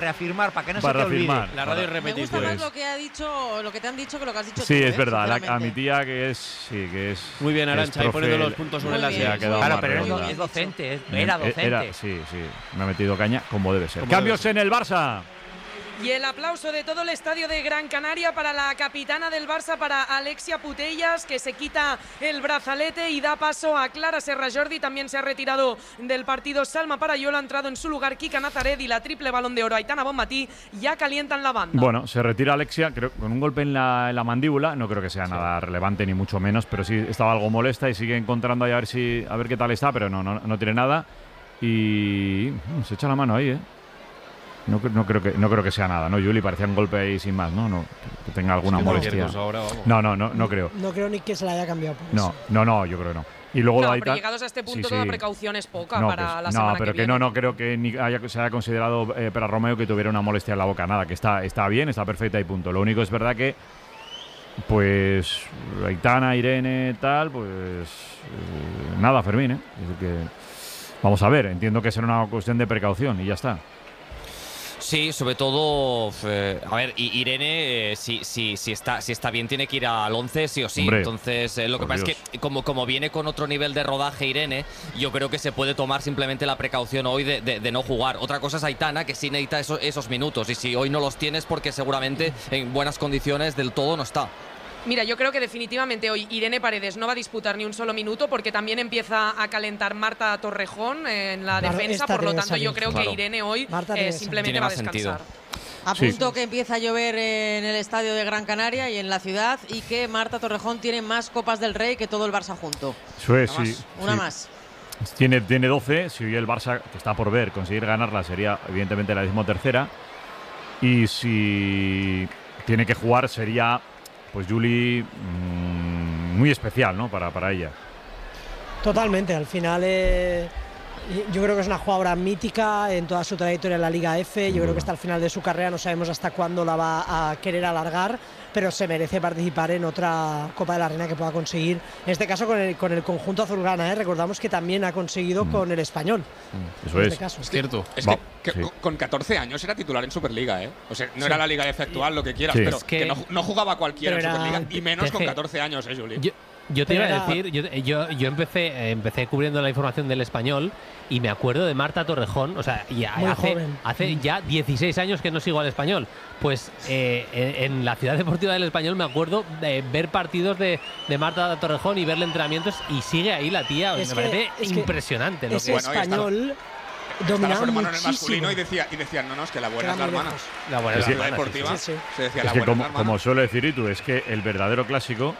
reafirmar, para que no se te olvide. La radio Me gusta más lo que ha dicho, lo que te han dicho que lo que has dicho Sí, tú, es verdad. A mi tía que es muy bien, Arantxa, ahí poniendo los puntos sobre las bien. Claro, pero es docente, era docente. Sí, me ha metido caña como debe ser. Cambios en el Barça. Y el aplauso de todo el estadio de Gran Canaria para la capitana del Barça, para Alexia Putellas, que se quita el brazalete y da paso a Clara Serra Jordi. También se ha retirado del partido Salma Parayola, ha entrado en su lugar Kika Nazaret y la triple Balón de Oro Aitana Bonmatí ya calientan la banda. Bueno, se retira Alexia, creo, con un golpe en la mandíbula. No creo que sea nada relevante ni mucho menos, pero sí estaba algo molesta y sigue encontrando ahí a ver qué tal está, pero no tiene nada. Y se echa la mano ahí, No creo que sea nada, ¿no, Juli? Parecía un golpe ahí sin más, ¿no? Que tenga alguna molestia. Ahora, no creo. No creo ni que se la haya cambiado por eso. No, yo creo que no. Y luego pero llegados a este punto toda precaución es poca para la semana que viene. No creo que se haya considerado para Romeo que tuviera una molestia en la boca. Nada, que está bien, está perfecta y punto. Lo único es verdad que pues Aitana, Irene, tal, pues nada, Fermín, Es decir que vamos a ver, entiendo que será una cuestión de precaución y ya está. Sí, sobre todo, a ver, Irene, si está bien, tiene que ir al 11 sí o sí. Hombre, entonces, lo que pasa es que como viene con otro nivel de rodaje Irene, yo creo que se puede tomar simplemente la precaución hoy de no jugar. Otra cosa es Aitana, que sí necesita esos minutos, y si hoy no los tienes porque seguramente en buenas condiciones del todo no está. Mira, yo creo que definitivamente hoy Irene Paredes no va a disputar ni un solo minuto porque también empieza a calentar Marta Torrejón en la defensa, por lo tanto yo creo que Irene hoy simplemente va a descansar. A punto que empieza a llover en el estadio de Gran Canaria y en la ciudad, y que Marta Torrejón tiene más Copas del Rey que todo el Barça junto. Eso es, Una más. Tiene 12, si hoy el Barça, que está por ver, conseguir ganarla sería evidentemente la 13ª, y si tiene que jugar sería... Pues Juli, muy especial, ¿no? Para ella. Totalmente, al final yo creo que es una jugadora mítica en toda su trayectoria en la Liga F. Yo creo que hasta el final de su carrera no sabemos hasta cuándo la va a querer alargar, pero se merece participar en otra Copa de la Reina que pueda conseguir, en este caso con el conjunto azulgrana, Recordamos que también ha conseguido con el Español. Eso es. Es cierto. Es que con 14 años era titular en Superliga, O sea, no era la Liga F actual, lo que quieras, pero es que no jugaba cualquiera en Superliga, y menos con 14 años, Juli. Yo te iba a decir, yo empecé cubriendo la información del Español y me acuerdo de Marta Torrejón, o sea, hace ya 16 años que no sigo al Español. Pues en la Ciudad Deportiva del Español me acuerdo de ver partidos de Marta Torrejón y verle entrenamientos, y sigue ahí la tía. Me parece impresionante lo que es. Español. Dominaba su hermano en el masculino y decían, no, es que la buena es la hermana. La buena es la hermana deportiva. Se decía es que como suele decir Itu, es que el verdadero clásico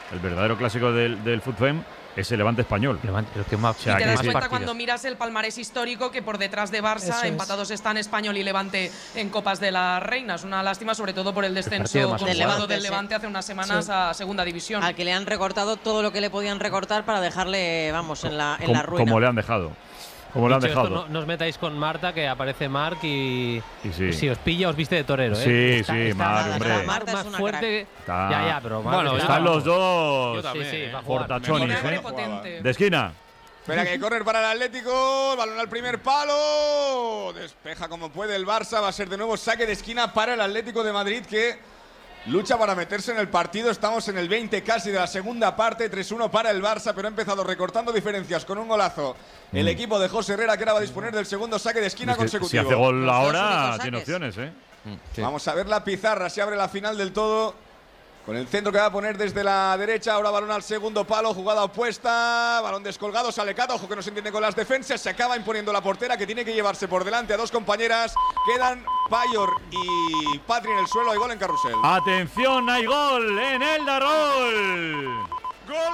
del fútbol es el Levante español. Y te das cuenta cuando miras el palmarés histórico que por detrás de Barça empatados están Español y Levante en Copas de la Reina. Es una lástima, sobre todo por el descenso del Levante hace unas semanas a Segunda División. Al que le han recortado todo lo que le podían recortar para dejarle, en la ruina. Como le han dejado. Como lo han dejado. No os metáis con Marta, que aparece Marc y si os pilla os viste de torero, Sí, Marc, hombre. Marta más es una fuerte. Pero bueno, están los dos fortachones, de esquina. Espera que correr para el Atlético, balón al primer palo, despeja como puede el Barça, va a ser de nuevo saque de esquina para el Atlético de Madrid, que lucha para meterse en el partido. Estamos en el 20 casi de la segunda parte, 3-1 para el Barça, pero ha empezado recortando diferencias con un golazo el equipo de José Herrera, que ahora va a disponer del segundo saque de esquina consecutivo. Si hace gol ahora, tiene opciones, Sí. Vamos a ver la pizarra, se abre la final del todo, con el centro que va a poner desde la derecha. Ahora balón al segundo palo, jugada opuesta, balón descolgado, sale Cata, ojo que no se entiende con las defensas, se acaba imponiendo la portera, que tiene que llevarse por delante a dos compañeras. Quedan Payor y Patri en el suelo, hay gol en Carrusel. Atención, hay gol en el Darrol. Gol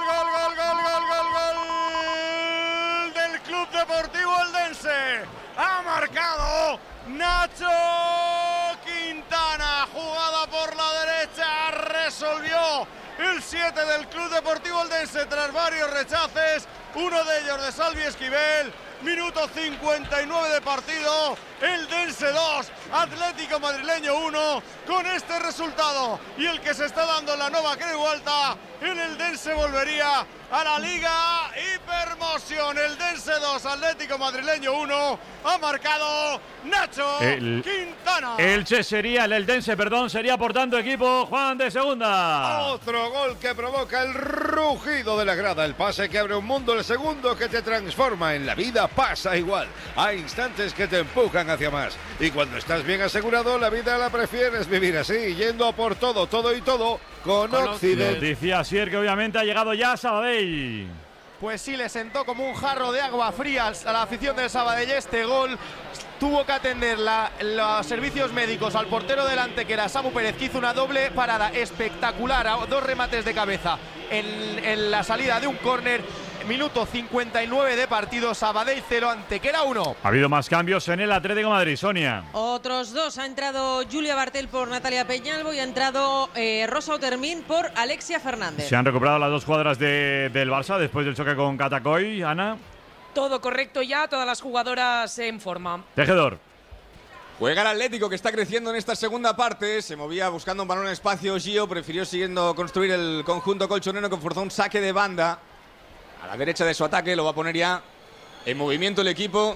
del Club Deportivo Eldense. Ha marcado Nacho Quintana, jugada por la derecha, resolvió el 7 del Club Deportivo Eldense tras varios rechaces, uno de ellos de Salvi Esquivel. Minuto 59 de partido, Eldense 2, Atlético Madrileño 1, con este resultado y el que se está dando en la Nova Creu Alta, el Eldense volvería a la Liga Hipermotion. Eldense 2, Atlético Madrileño 1, ha marcado Nacho Quintana. El Eldense, sería por tanto equipo Juan de segunda. Otro gol que provoca el rugido de la grada, el pase que abre un mundo, el segundo que te transforma. En la vida pasa igual, hay instantes que te empujan hacia más, y cuando estás bien asegurado, la vida la prefieres vivir así, yendo a por todo y todo con Occident. Noticia Asier, que obviamente ha llegado ya a Sabadell. Pues sí, le sentó como un jarro de agua fría a la afición del Sabadell este gol. Tuvo que atender los servicios médicos al portero delante, que era Samu Pérez, que hizo una doble parada espectacular a 2 remates de cabeza en la salida de un córner. Minuto 59 de partido, Sabadell 0, Antequera 1. Ha habido más cambios en el Atlético de Madrid, Sonia. Otros 2. Ha entrado Julia Bartel por Natalia Peñalvo y ha entrado Rosa Otermin por Alexia Fernández. Se han recuperado las 2 jugadoras del Barça después del choque con Catacoy, Ana. Todo correcto ya, todas las jugadoras en forma. Tejedor. Juega el Atlético, que está creciendo en esta segunda parte. Se movía buscando un balón en espacio. Gio prefirió siguiendo construir el conjunto colchonero, que forzó un saque de banda a la derecha de su ataque. Lo va a poner ya en movimiento el equipo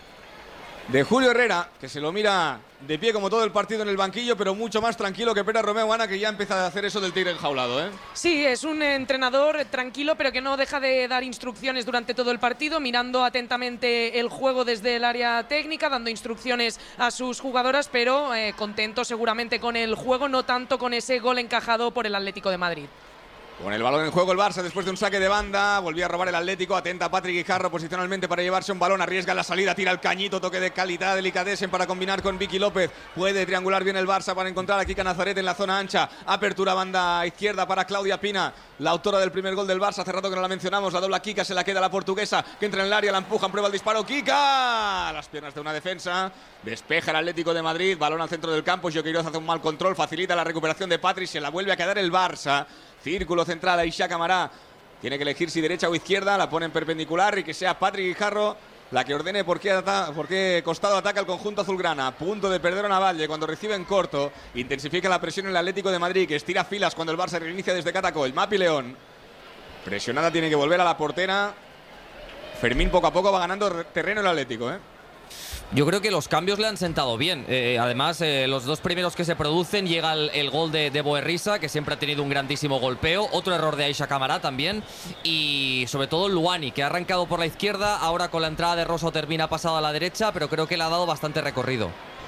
de Julio Herrera, que se lo mira de pie como todo el partido en el banquillo, pero mucho más tranquilo que Pérez Romeo, Ana, que ya empieza a hacer eso del tigre enjaulado, ¿eh? Sí, es un entrenador tranquilo, pero que no deja de dar instrucciones durante todo el partido, mirando atentamente el juego desde el área técnica, dando instrucciones a sus jugadoras, pero contento seguramente con el juego, no tanto con ese gol encajado por el Atlético de Madrid. Con el balón en juego el Barça después de un saque de banda. Volvía a robar el Atlético. Atenta Patrick Guijarro posicionalmente para llevarse un balón. Arriesga la salida, tira el cañito. Toque de calidad, delicatessen para combinar con Vicky López. Puede triangular bien el Barça para encontrar a Kika Nazaret en la zona ancha. Apertura banda izquierda para Claudia Pina, la autora del primer gol del Barça. Hace rato que no la mencionamos. La dobla Kika, se la queda la portuguesa, que entra en el área, la empujan, prueba el disparo. Kika, a las piernas de una defensa. Despeja el Atlético de Madrid. Balón al centro del campo. Joqueiroz hace un mal control. Facilita la recuperación de Patrick. Se la vuelve a quedar el Barça. Círculo central, Aisha Camará. Tiene que elegir si derecha o izquierda. La pone en perpendicular y que sea Patrick Guijarro la que ordene por qué costado ataca el conjunto azulgrana. Punto de perder a Navalle cuando recibe en corto. Intensifica la presión en el Atlético de Madrid, que estira filas cuando el Barça reinicia desde Catacol. Mapi León. Presionada, tiene que volver a la portera. Fermín poco a poco va ganando terreno el Atlético, ¿eh? Yo creo que los cambios le han sentado bien. Además, los 2 primeros que se producen, llega el gol de Boerrisa, que siempre ha tenido un grandísimo golpeo. Otro error de Aisha Camará también. Y sobre todo Luani, que ha arrancado por la izquierda. Ahora con la entrada de Rosa Otermin ha pasado a la derecha, pero creo que le ha dado bastante recorrido.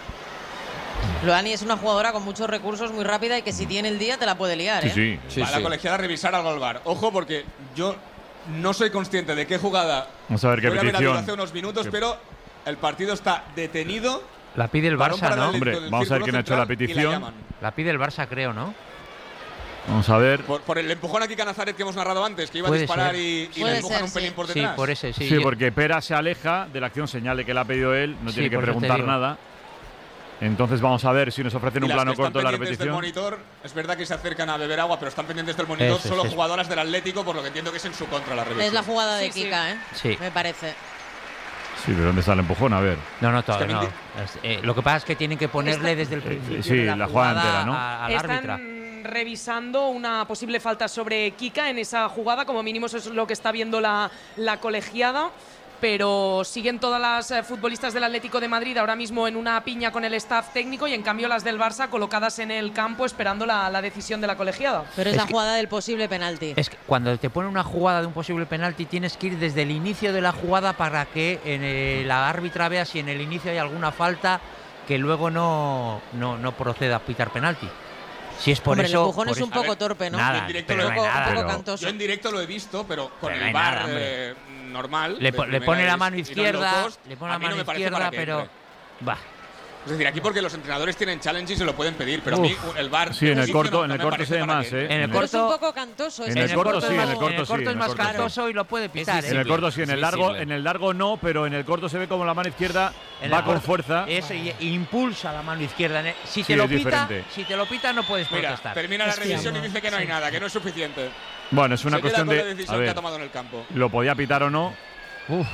Luani es una jugadora con muchos recursos, muy rápida y que si tiene el día te la puede liar, ¿eh? Sí. Va la colegiada a revisar al VAR. Ojo, porque yo no soy consciente de qué jugada. Vamos a ver qué petición. Hace unos minutos, pero el partido está detenido. La pide el Barça, ¿no? Hombre, vamos a ver quién ha hecho la petición. La pide el Barça, creo, ¿no? Vamos a ver. Por el empujón aquí a Nazaret que hemos narrado antes, que iba a disparar y le empujan un pelín por detrás. Sí, por ese, sí. Sí, porque Pera se aleja de la acción, señal de que la ha pedido él, no tiene que preguntar nada. Entonces vamos a ver si nos ofrecen un plano corto de la repetición. Del monitor, es verdad que se acercan a beber agua, pero están pendientes del monitor solo jugadoras del Atlético, por lo que entiendo que es en su contra la revisión. Es la jugada de Kika, ¿eh? Sí. Me parece. Sí, pero ¿dónde está el empujón? A ver. No, todavía no. Lo que pasa es que tienen que ponerle desde el principio la jugada entera, ¿no? al árbitra. Están revisando una posible falta sobre Kika en esa jugada, como mínimo eso es lo que está viendo la colegiada. Pero siguen todas las futbolistas del Atlético de Madrid ahora mismo en una piña con el staff técnico y en cambio las del Barça colocadas en el campo esperando la decisión de la colegiada. Pero es la jugada del posible penalti. Es que cuando te ponen una jugada de un posible penalti tienes que ir desde el inicio de la jugada para que la árbitra vea si en el inicio hay alguna falta que luego no proceda a pitar penalti. Si es por eso. El empujón es un poco torpe, ¿no? Nada, un poco cantoso. Yo en directo lo he visto, pero con el VAR normal. Le pone la mano izquierda, pero. Va. Es decir, aquí porque los entrenadores tienen challenge y se lo pueden pedir, pero a mí el VAR. Sí, en el corto se ve más, ¿eh? En el corto es un poco cantoso. En el corto sí, en el corto es más cantoso y lo puede pitar. En el corto sí, en el largo no, pero en el corto se ve como la mano izquierda va con fuerza. Eso, y impulsa la mano izquierda. Si te lo pita, no puedes protestar. Termina la revisión y dice que no hay nada, que no es suficiente. Bueno, es una cuestión de. La decisión que ha tomado en el campo. ¿Lo podía pitar o no?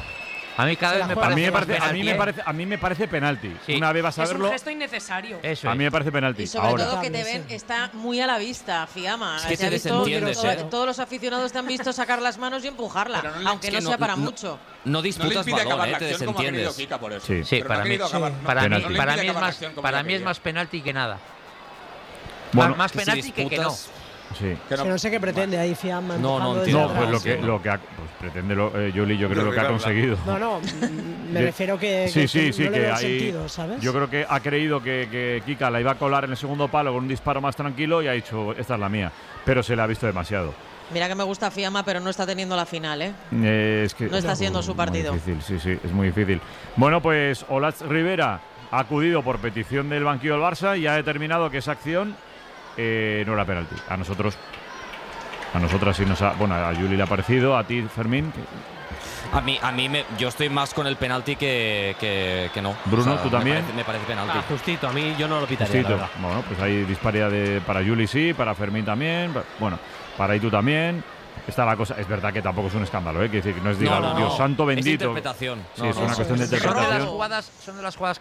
A mí cada vez me parece a mí me parece penalti. Sí. Una vez vas a verlo. Es un gesto innecesario. Eso a mí me parece penalti. Y sobre Ahora. todo que te ven, está muy a la vista, Fiamma. Es que Se ha te visto, desentiendes, todos los aficionados te han visto sacar las manos y empujarla, Pero no, aunque es no que sea para no- mucho. No disputas no le impide acabar balón, la te acción como ha querido desentiendes. Kika por eso. Sí. Sí, Pero no ha para mí, querido acabar, no. para No mí, le para impide mí es acabar la más, acción como para ella mí es quería. más penalti que nada. Bueno, más que si penalti que no. disputas- Sí. Que no sé qué pretende ahí Fiamma. No, empujando desde entiendo. No, pues atrás. lo que pretende Juli, yo creo lo que ha Derribarla. conseguido. No, me refiero que, Sí, no le que veo ahí. sentido, ¿sabes? Yo creo que ha creído que Kika la iba a colar en el segundo palo con un disparo más tranquilo y ha dicho, esta es la mía. Pero se la ha visto demasiado. Mira que me gusta Fiamma, pero no está teniendo la final, ¿eh? Es que No está siendo su partido. Muy difícil, sí, es muy difícil. Bueno, pues Olatz Rivera ha acudido por petición del banquillo del Barça y ha determinado que esa acción no era penalti. A nosotras sí nos ha. Bueno, a Juli le ha parecido, a ti, Fermín. Yo estoy más con el penalti que no. Bruno, ¿tú también? Me parece penalti. Justito, a mí yo no lo pitaría. Justito. La verdad. Bueno, pues hay disparidad para Juli sí, para Fermín también. Bueno, para Itu también. Está la cosa, es verdad que tampoco es un escándalo, Quiere decir que no es diga, Dios santo bendito. Es interpretación. Sí, es una cuestión de interpretación. Son de las jugadas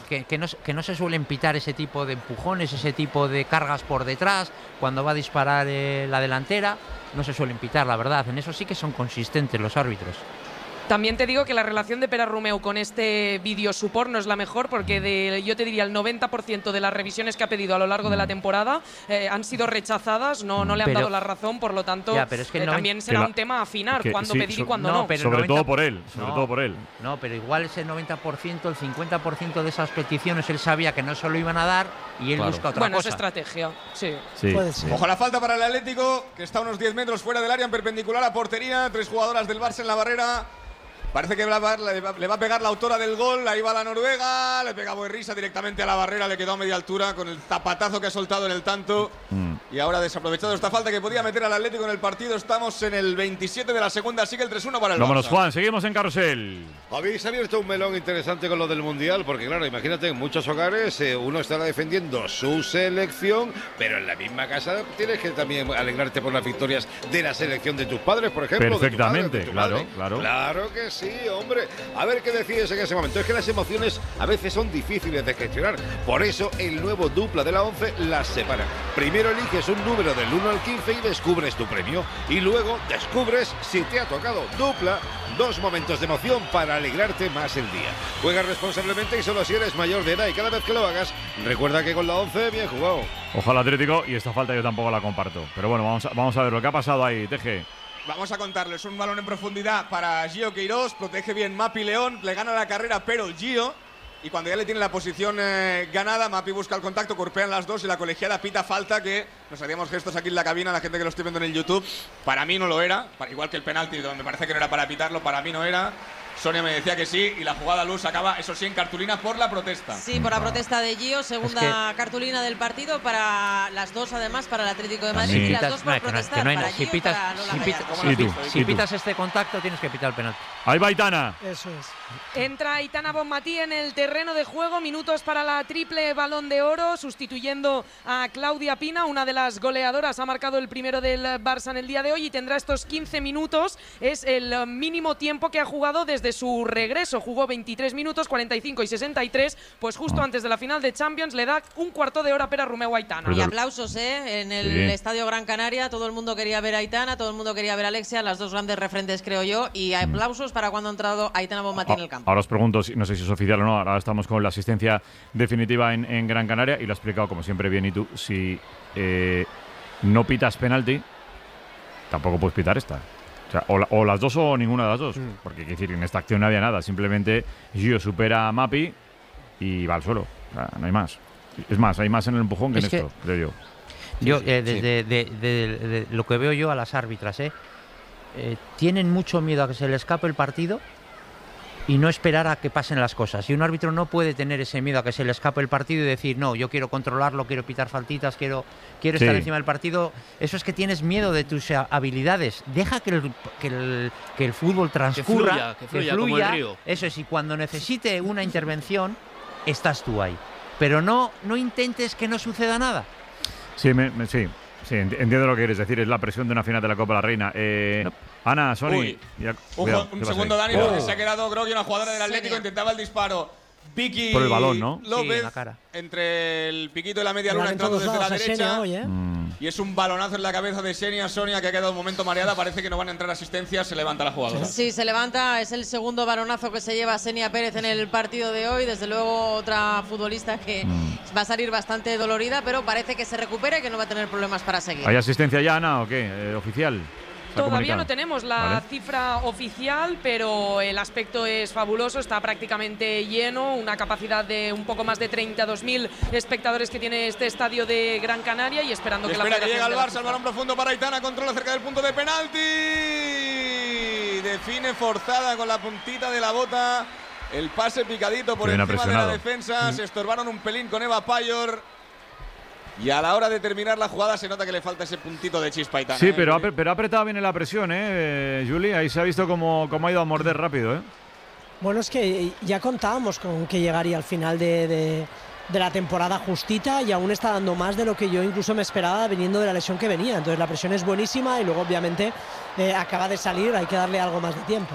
que no se suelen pitar ese tipo de empujones, ese tipo de cargas por detrás, cuando va a disparar la delantera, no se suelen pitar, la verdad. En eso sí que son consistentes los árbitros. También te digo que la relación de Pere Romeu con este vídeo support no es la mejor, porque yo te diría el 90% de las revisiones que ha pedido a lo largo de la temporada han sido rechazadas, no le han dado la razón, por lo tanto pero es que también será un tema a afinar, cuándo pedir y cuándo no. Pero sobre todo por él, todo por él. No, pero igual ese 90%, el 50% de esas peticiones él sabía que no se lo iban a dar y él busca otra cosa. cosa. Es estrategia, sí. Puede ser. Ojo a la falta para el Atlético, que está a unos 10 metros fuera del área, en perpendicular a portería. 3 jugadoras del Barça en la barrera. Parece que le va a pegar la autora del gol. Ahí va la noruega. Le pega Buerrisa directamente a la barrera. Le quedó a media altura con el zapatazo que ha soltado en el tanto. Y ahora desaprovechado esta falta que podía meter al Atlético en el partido. Estamos en el 27 de la segunda. Sigue el 3-1 para el Vámonos, Barça. Juan. Seguimos en Carrusel. Habéis abierto un melón interesante con lo del Mundial, porque claro, imagínate, en muchos hogares uno estará defendiendo su selección, pero en la misma casa tienes que también alegrarte por las victorias de la selección de tus padres, por ejemplo. Perfectamente, de tu padre, de tu claro. Claro que sí, hombre. A ver qué decides en ese momento. Es que las emociones a veces son difíciles de gestionar. Por eso el nuevo dupla de la 11 las separa. Primero eliges un número del 1 al 15 y descubres tu premio. Y luego descubres si te ha tocado dupla. 2 momentos de emoción para alegrarte más el día. Juega responsablemente y solo si eres mayor de edad. Y cada vez que lo hagas, recuerda que con la 11, bien jugado. Ojalá Atlético, y esta falta yo tampoco la comparto. Pero bueno, vamos a ver lo que ha pasado ahí, Teje. Vamos a contarles un balón en profundidad para Gio Queiroz. Protege bien Mapi León. Le gana la carrera, pero Gio. Y cuando ya le tiene la posición ganada, Mapi busca el contacto, corpean las dos y la colegiada pita falta, que nos hacíamos gestos aquí en la cabina, la gente que lo estoy viendo en el YouTube. Para mí no lo era, igual que el penalti, donde me parece que no era para pitarlo, para mí no era. Sonia me decía que sí, y la jugada luz acaba, eso sí, en cartulina por la protesta. Sí, por la protesta de Gio, segunda cartulina del partido para las dos, además, para el Atlético de Madrid, y las dos por protestar, para Gio y para Lola Gallardo. Si pitas este contacto, tienes que pitar el penalti. Ahí va Aitana. Eso es. Entra Aitana Bonmatí en el terreno de juego, minutos para la triple Balón de Oro, sustituyendo a Claudia Pina, una de las goleadoras, ha marcado el primero del Barça en el día de hoy y tendrá estos 15 minutos, es el mínimo tiempo que ha jugado desde su regreso, jugó 23 minutos, 45 y 63, pues justo antes de la final de Champions le da un cuarto de hora a Pere Romeu a Aitana. Y aplausos, en el Estadio Gran Canaria, todo el mundo quería ver a Aitana, todo el mundo quería ver a Alexia, las dos grandes referentes creo yo, y aplausos para cuando ha entrado Aitana Bonmatí en el campo. Ahora os pregunto, no sé si es oficial o no, ahora estamos con la asistencia definitiva en Gran Canaria y lo ha explicado como siempre bien, y tú, si no pitas penalti, tampoco puedes pitar esta. O sea, o las dos o ninguna de las dos. Porque quiero decir, en esta acción no había nada. Simplemente Gio supera a Mapi y va al suelo. O sea, no hay más. Es más, hay más en el empujón que en esto, creo yo. Yo, desde lo que veo yo a las árbitras, tienen mucho miedo a que se le escape el partido y no esperar a que pasen las cosas. Y un árbitro no puede tener ese miedo a que se le escape el partido y decir, no, yo quiero controlarlo, quiero pitar faltitas, quiero estar encima del partido. Eso es que tienes miedo de tus habilidades. Deja que el fútbol transcurra, que fluya como el río. Eso es, y cuando necesite una intervención, estás tú ahí. Pero no intentes que no suceda nada. Sí, Sí, entiendo lo que quieres decir, es la presión de una final de la Copa de la Reina. Ana, Sony. Un segundo, Dani, porque se ha quedado Grogui, una jugadora del Atlético, intentaba el disparo. Vicky por el balón, ¿no? López, sí, en la cara. Entre el piquito y la media luna, entrando desde la derecha. Hoy, Y es un balonazo en la cabeza de Sonia, que ha quedado un momento mareada. Parece que no van a entrar asistencias. Se levanta la jugadora. Sí, se levanta. Es el segundo balonazo que se lleva Xenia Pérez en el partido de hoy. Desde luego, otra futbolista que va a salir bastante dolorida, pero parece que se recupera y que no va a tener problemas para seguir. ¿Hay asistencia ya, Ana, o qué? ¿Oficial? Todavía no tenemos la cifra oficial, pero el aspecto es fabuloso, está prácticamente lleno, una capacidad de un poco más de 32.000 espectadores que tiene este estadio de Gran Canaria y esperando que la Espera que llega el Barça, el balón profundo para Aitana, controla cerca del punto de penalti. Define forzada con la puntita de la bota. El pase picadito por encima de la defensa. Se estorbaron un pelín con Eva Payor. Y a la hora de terminar la jugada se nota que le falta ese puntito de chispa a Aitana. Sí, pero ha apretado bien en la presión, Juli. Ahí se ha visto cómo ha ido a morder rápido, Bueno, es que ya contábamos con que llegaría al final de la temporada justita y aún está dando más de lo que yo incluso me esperaba viniendo de la lesión que venía. Entonces la presión es buenísima y luego obviamente acaba de salir, hay que darle algo más de tiempo.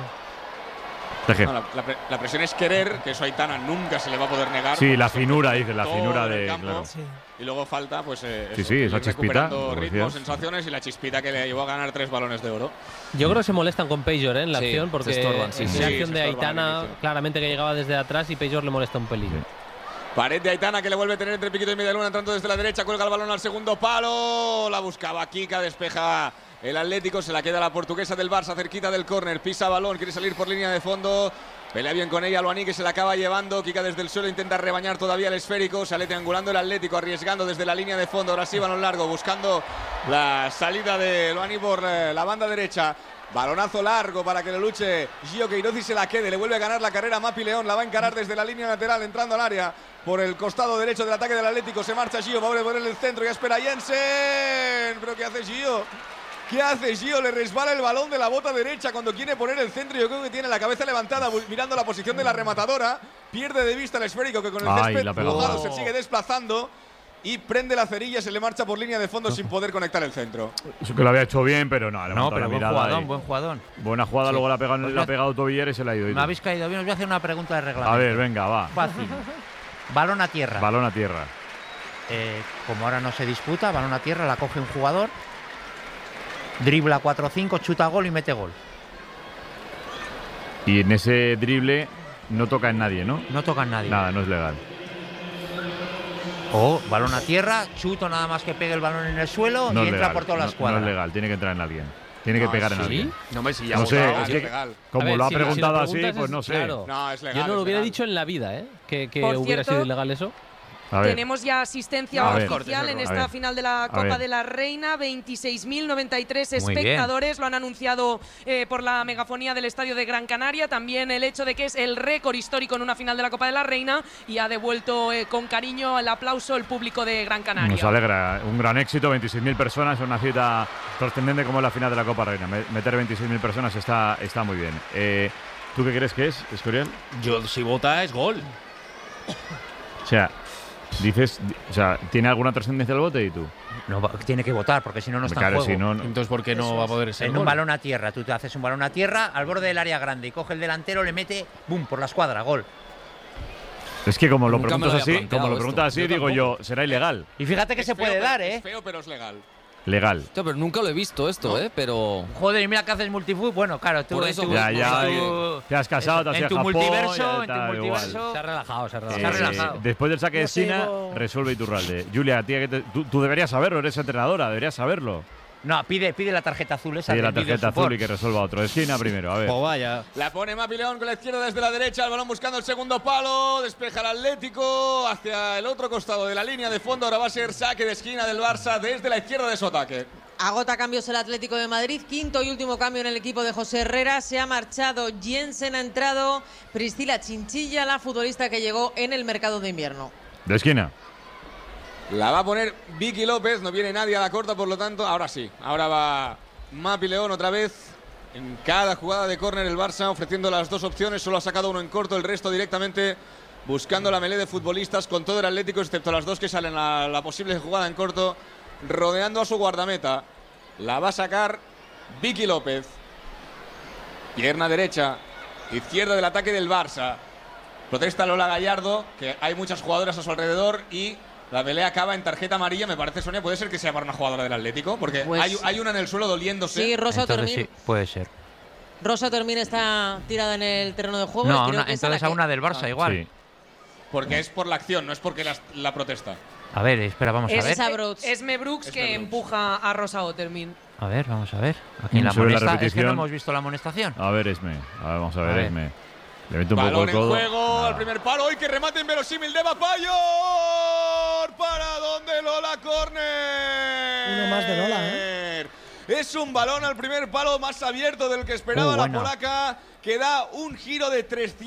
No, la presión es querer, que eso a Aitana nunca se le va a poder negar. Sí, la finura, dice, la finura de… Claro. Sí. Y luego falta, pues, esa chispita. Ritmos, sensaciones y la chispita que le llevó a ganar 3 balones de oro. Yo creo que se molestan con Pejor en la acción, porque esa acción de Aitana, claramente que llegaba desde atrás y Pejor le molesta un pelín. Sí. Pared de Aitana que le vuelve a tener entre piquito y media luna, entrando desde la derecha, cuelga el balón al segundo palo. La buscaba Kika, despeja el Atlético, se la queda la portuguesa del Barça cerquita del córner, pisa balón, quiere salir por línea de fondo. Pelea bien con ella Luani, que se la acaba llevando. Kika desde el suelo intenta rebañar todavía el esférico. Sale triangulando el Atlético, arriesgando desde la línea de fondo. Ahora sí, balón largo, buscando la salida de Luani por la banda derecha. Balonazo largo para que lo luche Gio Queiroz y se la quede. Le vuelve a ganar la carrera Mapi León. La va a encarar desde la línea lateral, entrando al área por el costado derecho del ataque del Atlético. Se marcha Gio, va a poner el centro. Ya espera Jensen. ¿Pero qué hace Gio? ¿Qué hace Gio? Le resbala el balón de la bota derecha cuando quiere poner el centro. Yo creo que tiene la cabeza levantada mirando la posición de la rematadora. Pierde de vista el esférico que con el césped mojado se sigue desplazando. Y prende la cerilla, se le marcha por línea de fondo sin poder conectar el centro. Eso que lo había hecho bien, pero no. No, pero buen jugadón. Buena jugada, sí. Luego le ha pegado Tobillera y se le ha ido. No habéis caído bien, os voy a hacer una pregunta de reglamento. A ver, venga, va. Fácil. Balón a tierra. Balón a tierra. Como ahora no se disputa, balón a tierra, la coge un jugador, dribla 4-5, chuta gol y mete gol. Y en ese drible no toca en nadie, ¿no? No toca en nadie. Nada, no es legal. O balón a tierra, chuto nada más que pegue el balón en el suelo y entra por toda la escuadra. No es legal, tiene que entrar en alguien. Tiene que pegar en alguien. No, si ya no sé, es legal. Como ver, lo ha preguntado así, pues no sé. Claro. No, es legal. Yo no lo hubiera dicho en la vida, que hubiera sido ilegal eso. Tenemos ya asistencia oficial en esta final de la Copa de la Reina. 26.093 espectadores. Lo han anunciado por la megafonía del estadio de Gran Canaria. También el hecho de que es el récord histórico en una final de la Copa de la Reina. Y ha devuelto con cariño el aplauso el público de Gran Canaria. Nos alegra. Un gran éxito. 26.000 personas. Una cita trascendente como es la final de la Copa Reina. Meter 26.000 personas está muy bien. ¿Tú qué crees que es, Escorial? Yo, si vota, es gol. O sea… Dices, o sea, ¿tiene alguna trascendencia el voto y tú? No, tiene que votar porque si no está en juego. Si no, entonces, ¿por qué no va a poder ser en gol? Un balón a tierra, tú te haces un balón a tierra al borde del área grande y coge el delantero, le mete, ¡bum!, por la escuadra, gol. Es que como lo preguntas así, digo yo, será ilegal. Y fíjate que se puede dar, Es feo, pero es legal. Legal. Pero nunca lo he visto esto, pero… Joder, y mira que haces multifoot. Bueno, claro, tú… Por eso, te has casado, te has ido a Japón… En tu multiverso… Se ha relajado. Después del saque de esquina, resuelve Iturralde. Julia, tú deberías saberlo, eres entrenadora, deberías saberlo. No, pide la tarjeta azul esa. Pide la tarjeta azul y que resuelva otro. Esquina primero, a ver. Oh, vaya. La pone Mapi León con la izquierda desde la derecha. El balón buscando el segundo palo. Despeja el Atlético hacia el otro costado de la línea de fondo. Ahora va a ser saque de esquina del Barça desde la izquierda de su ataque. Agota cambios el Atlético de Madrid. Quinto y último cambio en el equipo de José Herrera. Se ha marchado Jensen, ha entrado Priscila Chinchilla, la futbolista que llegó en el mercado de invierno. De esquina. La va a poner Vicky López, no viene nadie a la corta, por lo tanto, ahora sí. Ahora va Mapi León otra vez. En cada jugada de córner el Barça ofreciendo las dos opciones, solo ha sacado uno en corto, el resto directamente buscando la melee de futbolistas con todo el Atlético, excepto las dos que salen a la posible jugada en corto. rodeando a su guardameta. La va a sacar Vicky López. Pierna derecha, izquierda del ataque del Barça. Protesta Lola Gallardo, que hay muchas jugadoras a su alrededor y la pelea acaba en tarjeta amarilla. Me parece, Sonia, ¿puede ser que sea para una jugadora del Atlético? Porque Pues, hay una en el suelo doliéndose. Sí, Rosa Entonces Termín. sí, puede ser. Rosa Termín está tirada en el terreno de juego. No, y creo que esa entonces la a que- una del Barça igual. Sí. Porque es por la acción, no es porque la protesta. A ver, espera, vamos a ver. Esme Brooks que empuja a Rosa Ottermin. A ver, vamos a ver. Aquí en la Sube la amonesta, es que no repetición. hemos visto la amonestación. A ver, Esme. A ver, vamos a ver, A ver. Esme. Le mete un Balón poco el en codo. juego, al primer palo. ¡Ay, que remate inverosímil de Bapayor! ¿Para dónde Lola Corner? Uno más de Lola, Es un balón al primer palo más abierto del que esperaba la bueno. polaca, que da un giro de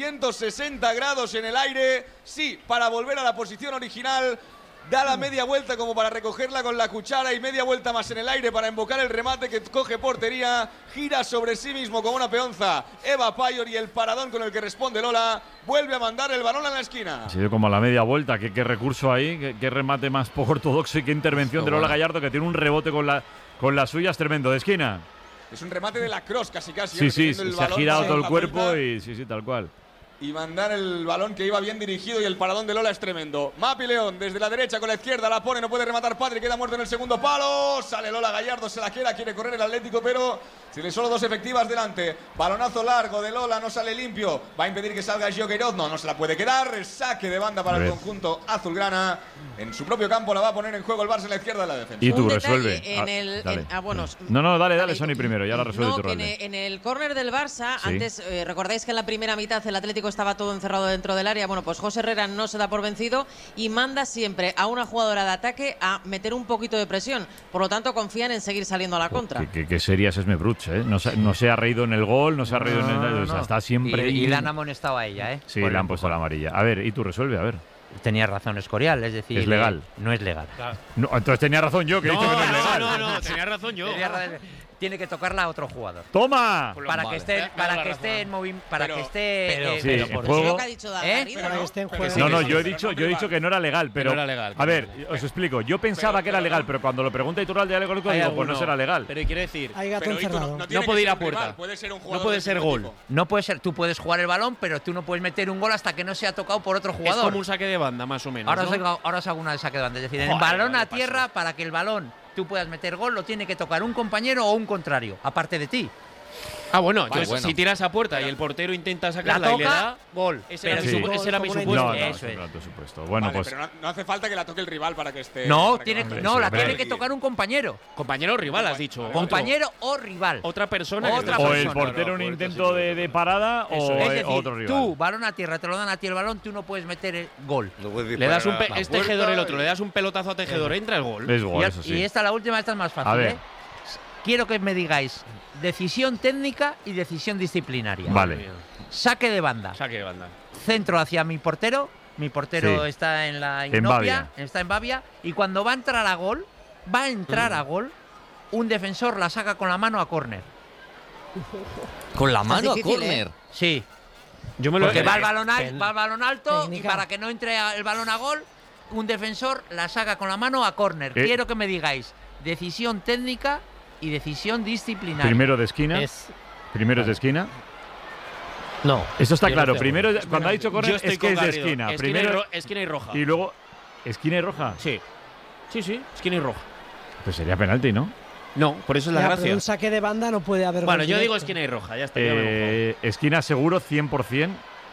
360 grados en el aire. Sí, para volver a la posición original. Da la media vuelta como para recogerla con la cuchara y media vuelta más en el aire para invocar el remate que coge portería. Gira sobre sí mismo como una peonza Eva Payor y el paradón con el que responde Lola. Vuelve a mandar el balón a la esquina. Ha sido como a la media vuelta. ¿Qué recurso ahí? ¿Qué remate más poco ortodoxo y qué intervención de Lola Gallardo, que tiene un rebote con la suya? Es tremendo. De esquina. Es un remate de la cross casi. Sí, sí, recibiendo el se ha balón, girado para todo el la cuerpo vuelta y sí, tal cual. y mandar el balón que iba bien dirigido, y el paradón de Lola es tremendo. Mapi León desde la derecha con la izquierda, la pone, no puede rematar Padre, queda muerto en el segundo palo. Sale Lola Gallardo, se la queda, quiere correr el Atlético, pero tiene solo dos efectivas delante. Balonazo largo de Lola, no sale limpio, va a impedir que salga Gio Queiroz, no se la puede quedar. Saque de banda para el conjunto azulgrana. En su propio campo la va a poner en juego el Barça en la izquierda de la defensa. Y tú, Un resuelve. detalle dale. Bueno, No, dale, Sony primero, ya la resuelve no, tu que Ralde. en el córner del Barça, Sí. antes recordáis que en la primera mitad el Atlético estaba todo encerrado dentro del área. Bueno, pues José Herrera no se da por vencido y manda siempre a una jugadora de ataque a meter un poquito de presión. Por lo tanto, confían en seguir saliendo a la contra. Que sería Esme Bruch, ¿eh? No se ha reído en el gol, no se ha reído en el. O sea, está siempre. Y le han amonestado a ella, ¿eh? Sí, Por le el han puesto la amarilla. A ver, y tú resuelve, a ver. Tenía razón Escorial, es decir. ¿Es legal? No es legal. No, entonces tenía razón yo, que he dicho que no es legal. No, tenía razón yo. Tiene que tocarla a otro jugador. ¡Toma! Para que esté, en movimiento, para que esté. Sí, en por juego. eso Lo que ha dicho David, Para que esté en juego. No, yo he dicho que no era legal, pero. no era legal, A ver, os explico. Yo pensaba que era legal, pero cuando lo pregunta Iturralde ya le conozco, Hay digo, pues no alguno. será legal. Pero quiere decir, Hay gato Pero encerrado. no no puede ir a puerta. rival, puede ser un no jugador puede del ser mismo gol. equipo. No puede ser, tú puedes jugar el balón, pero tú no puedes meter un gol hasta que no sea tocado por otro Es jugador. como un saque de banda, más o menos. Ahora, ¿no? ahora os hago una de saque de banda. Es decir, en el Joder, balón a vale, tierra, para que el balón tú puedas meter gol, lo tiene que tocar un compañero o un contrario, aparte de ti. Ah, bueno, Vale, entonces bueno. si tiras a puerta y el portero intenta La sacarla y le toca, da, gol. ese era, Pero mi, sí. ese era mi Como supuesto. No, Eso es. no, tu supuesto. Bueno, Vale, pues. pero no hace falta que la toque el rival para que esté. No, para que tiene, baje. no, la hombre. tiene que tocar un compañero. Compañero o rival, has dicho. Compañero o rival. Otra persona. que Otra esté- O persona. el portero un intento de parada Eso o Es decir, otro rival. tú, balón a tierra, te lo dan a ti el balón, tú no puedes meter el gol. Le das un es Tejedor el otro, le das un pelotazo a Tejedor, entra el gol. Es gol, Y, eso sí. y esta, la última, esta es más fácil. A ver. ¿eh? Quiero que me digáis decisión técnica y decisión disciplinaria. Vale. Saque de banda. Saque de banda. Centro hacia mi portero. Mi portero Sí. está en la En Inopia, Bavia. está en Bavia. Y cuando va a entrar a gol, un defensor la saca con la mano a córner. Con la mano a difícil, córner. Sí. Yo me lo Porque va el balón alto Técnica. y para que no entre el balón a gol, un defensor la saca con la mano a córner. Quiero que me digáis decisión técnica y decisión disciplinaria. Primero de esquina. Es. Primero es de esquina. No. Eso está yo no claro. estoy Primero, cuando ha dicho Yo córner, estoy es que con es de Garrido. esquina. Esquina, Primero esquina y roja. y luego esquina y roja. Sí. Sí, esquina y roja. Pues sería penalti, ¿no? No, por eso es la Ya, pero gracia. un saque de banda no puede haber. Bueno, gol yo digo directo. esquina y roja, ya está. ya me he mojado. Esquina seguro, 100%.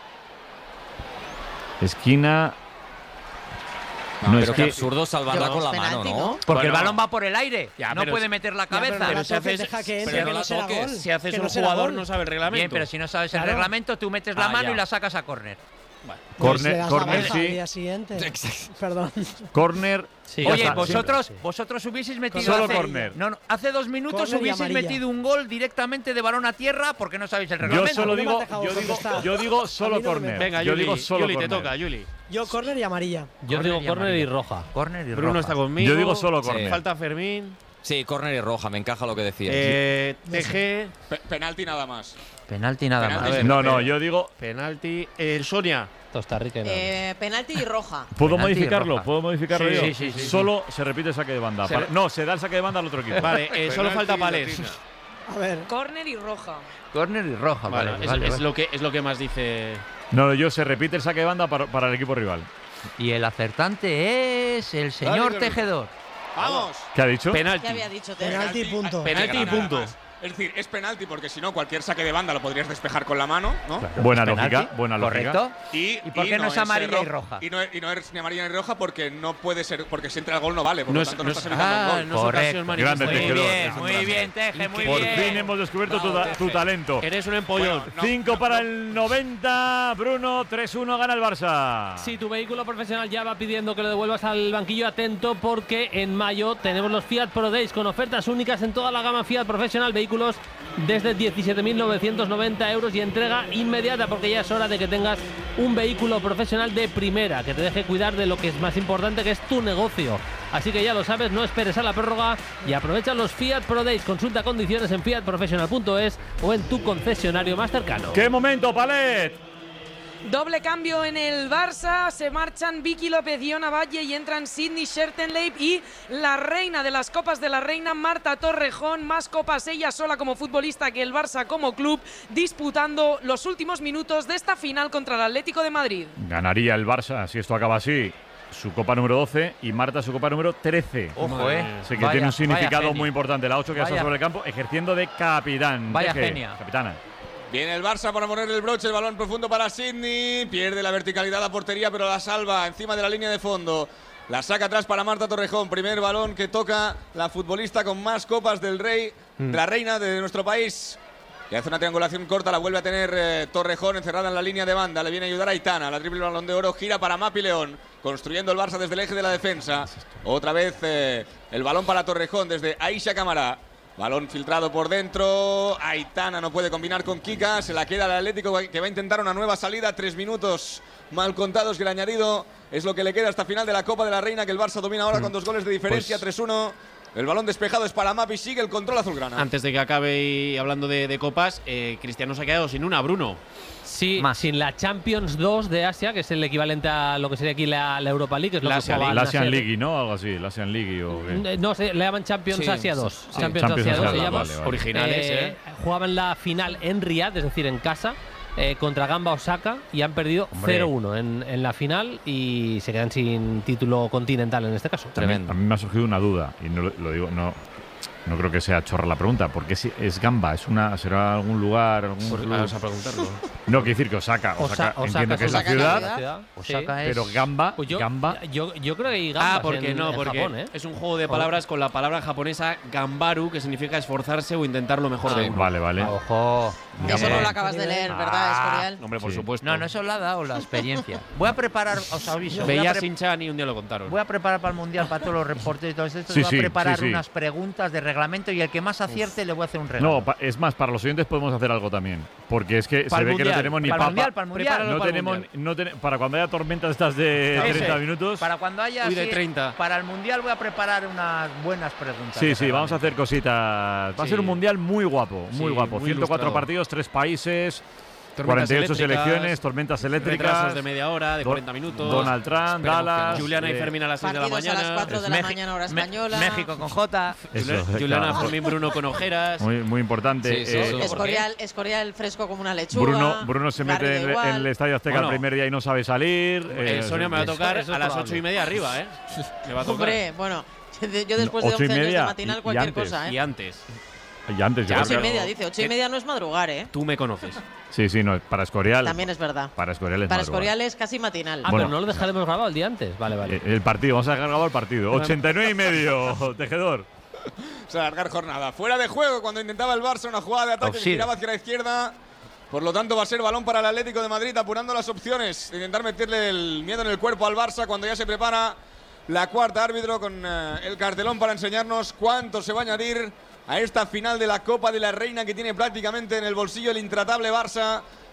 Esquina. No, Pero es qué que. absurdo salvarla Yo, con la penalti, mano, ¿no? Porque el Bueno. balón va por el aire. Ya, no pero puede si- meter la Ya, pero cabeza. no la si toques, haces- deja que entre, pero que no no la será toques. gol. Si haces que un no será jugador, gol. no sabe el reglamento. Bien, pero si no sabes el Claro. reglamento, tú metes la Ah, mano ya. y la sacas a córner. Pues le Corner, das la corner baja al sí. día siguiente. Perdón. Corner. Sí, Oye, ya está, vosotros hubieseis metido Solo hace, córner. No, hace 2 minutos Córner y hubieseis amarilla. metido un gol directamente de balón a tierra porque no sabéis el Yo reglamento. solo no me digo, has dejado contestar. yo digo A solo mí no me corner. Venga, yo Yuli, digo solo Yuli, te corner. toca, Yuli. Yo córner y amarilla. Yo digo córner y roja. Córner y Bruno roja. está conmigo. Yo digo solo Sí. corner. Falta Fermín. Sí, córner y roja, me encaja lo que decías. TG. Penalti nada más. Penalti nada Penalti más. sí. No, yo digo. Penalti. Sonia. Costa Rica y nada. Penalti y roja. ¿Puedo Penalti y modificarlo? roja. ¿Puedo modificarlo Sí, yo? sí. Solo se repite el saque de banda. No, se da el saque de banda al otro equipo. Vale, solo falta Palés. A ver. Córner y roja. Córner y roja, Vale, vale. es lo que más dice. No, yo se repite el saque de banda para el equipo rival. Y el acertante es el señor Tejedor. ¡Vamos! ¿Qué ha dicho? ¿Qué había dicho? Penalti y punto. Penalti y punto. Es decir, es penalti porque si no, cualquier saque de banda lo podrías despejar con la mano, ¿no? Claro. Buena Penalti, lógica, buena lógica. ¿Correcto? ¿Y por qué no es amarilla y roja? Y no es ni amarilla ni roja porque no puede ser, porque si entra el gol no vale, por No lo es- tanto no no es- estás evitando un gol. no es ocasión Grande manifiesta. Tejedor. Muy bien, Teje, muy Por bien. fin hemos descubierto tu talento. Eres un empollón. 5 para el 90, Bruno, 3-1 gana el Barça. Si tu vehículo profesional ya va pidiendo que lo devuelvas al banquillo, atento porque en mayo tenemos los Fiat Pro Days con ofertas únicas en toda la gama Fiat Professional, vehículos desde 17.990 euros y entrega inmediata, porque ya es hora de que tengas un vehículo profesional de primera, que te deje cuidar de lo que es más importante, que es tu negocio. Así que ya lo sabes, no esperes a la prórroga y aprovecha los Fiat Pro Days. Consulta condiciones en fiatprofessional.es o en tu concesionario más cercano. ¡Qué momento, Palet! Doble cambio en el Barça, se marchan Vicky López y Iona Valle y entran Sydney Schertenleib y la reina de las Copas de la Reina, Marta Torrejón, más copas ella sola como futbolista que el Barça como club, disputando los últimos minutos de esta final contra el Atlético de Madrid. Ganaría el Barça, si esto acaba así, su copa número 12 y Marta su copa número 13. Ojo, Así que tiene un significado genio. muy importante. La 8 que ya está Vaya. sobre el campo, ejerciendo de capitán. Vaya Teje, genia. Capitana. Viene el Barça para poner el broche, el balón profundo para Sydney, pierde la verticalidad a portería pero la salva encima de la línea de fondo. La saca atrás para Marta Torrejón, primer balón que toca la futbolista con más copas del Rey, de la reina de nuestro país. Le hace una triangulación corta, la vuelve a tener Torrejón encerrada en la línea de banda, le viene a ayudar a Aitana, la triple balón de oro gira para Mapi León, construyendo el Barça desde el eje de la defensa. Otra vez el balón para Torrejón desde Aisha Camará. Balón filtrado por dentro, Aitana no puede combinar con Kika, se la queda al Atlético que va a intentar una nueva salida, 3 minutos mal contados que el añadido es lo que le queda hasta final de la Copa de la Reina, que el Barça domina ahora con 2 goles de diferencia, 3-1. El balón despejado es para Mapi, sigue el control azulgrana. Antes de que acabe y hablando de copas, Cristiano se ha quedado sin una, Bruno. Sí, sin la Champions 2 de Asia, que es el equivalente a lo que sería aquí la Europa League, que es lo La que Asia jugaba League. La al Asian Nasser. League, ¿no? Algo así, la Asian League o qué. No sé, le llaman Champions Sí, Asia 2. sí. Champions Champions Asia 2 Asia se 2, llama. vale, vale. Originales, Jugaban la final en Riyadh, es decir, en casa, contra Gamba Osaka, y han perdido Hombre. 0-1 en la final y se quedan sin título continental en este caso. A mí me ha surgido una duda, y no lo digo, no creo que sea chorra la pregunta, porque si es Gamba, será algún lugar, algún Pues club? vamos a preguntarlo. No, quiere decir que Osaka entiendo que es la Osaka ciudad, Osaka es. pero Gamba, Pues yo Gamba creo que hay gambas porque en porque Japón, ¿eh? es un juego de palabras con la palabra japonesa gambaru, que significa esforzarse o intentar lo mejor de uno. vale. Ojo. Eso no lo acabas de leer, ¿verdad, Escorial? Hombre, por Sí. supuesto. No, eso lo ha dado la experiencia. Voy a preparar, os aviso. Veía Sinchan y un día lo contaron. Voy a preparar para el Mundial, para todos los reporteros y todo esto. Sí, voy sí, a preparar sí, sí. unas preguntas de reglamento y el que más acierte le voy a hacer un regalo. No, es más, para los oyentes podemos hacer algo también, porque es que Para se el ve que no Mundial, tenemos ni para el papa. Mundial, para el Mundial. Prepáralo No para el tenemos, Mundial. para cuando haya tormentas estas de Ese, 30 minutos. Para cuando haya Uy, de así, 30. Para el Mundial voy a preparar unas buenas preguntas. Sí, de sí, vamos a hacer reglamento. cositas. Va a Sí. ser un mundial muy guapo, muy Sí, guapo. muy 104 ilustrado. partidos, 3 países, Tormentas 48 eléctricas, selecciones, tormentas eléctricas. retrasos de media hora, de 40 minutos. Donald Trump, Esperemos que Dallas. no. Juliana y Fermín a las 6 de la Partidos a mañana. las 4 de la mañana, hora española. México con J. Eso, Juliana, claro. Fermín, Bruno con ojeras. Muy importante. Sí, sí, sí. Escorial fresco como una lechuga. Bruno se mete Garrido en igual. el Estadio Azteca Bueno. el primer día y no sabe salir. Sonia me va a tocar eso es a las probable. 8:30 arriba, ¿eh? Me va a tocar. Hombre, bueno, yo después de 8:30 11 años de matinal y cualquier antes. cosa, Y ¿eh? antes. Y antes, yo Ya, creo 8:30, que- dice. 8:30 no es madrugar, ¿eh? Tú me conoces. Sí, no, para Escorial. También es verdad. Para Escorial es Para madrugar. Escorial es casi matinal. Ah, Bueno. pero no lo dejaremos grabado el día antes. Vale, vale. El partido, vamos a dejar grabado el partido. 89,5, Tejedor. O sea, alargar jornada. Fuera de juego cuando intentaba el Barça una jugada de ataque que Auxilio. giraba hacia la izquierda. Por lo tanto, va a ser balón para el Atlético de Madrid, apurando las opciones de intentar meterle el miedo en el cuerpo al Barça cuando ya se prepara la cuarta árbitro con el cartelón para enseñarnos cuánto se va a añadir a esta final de la Copa de la Reina que tiene prácticamente en el bolsillo el intratable Barça.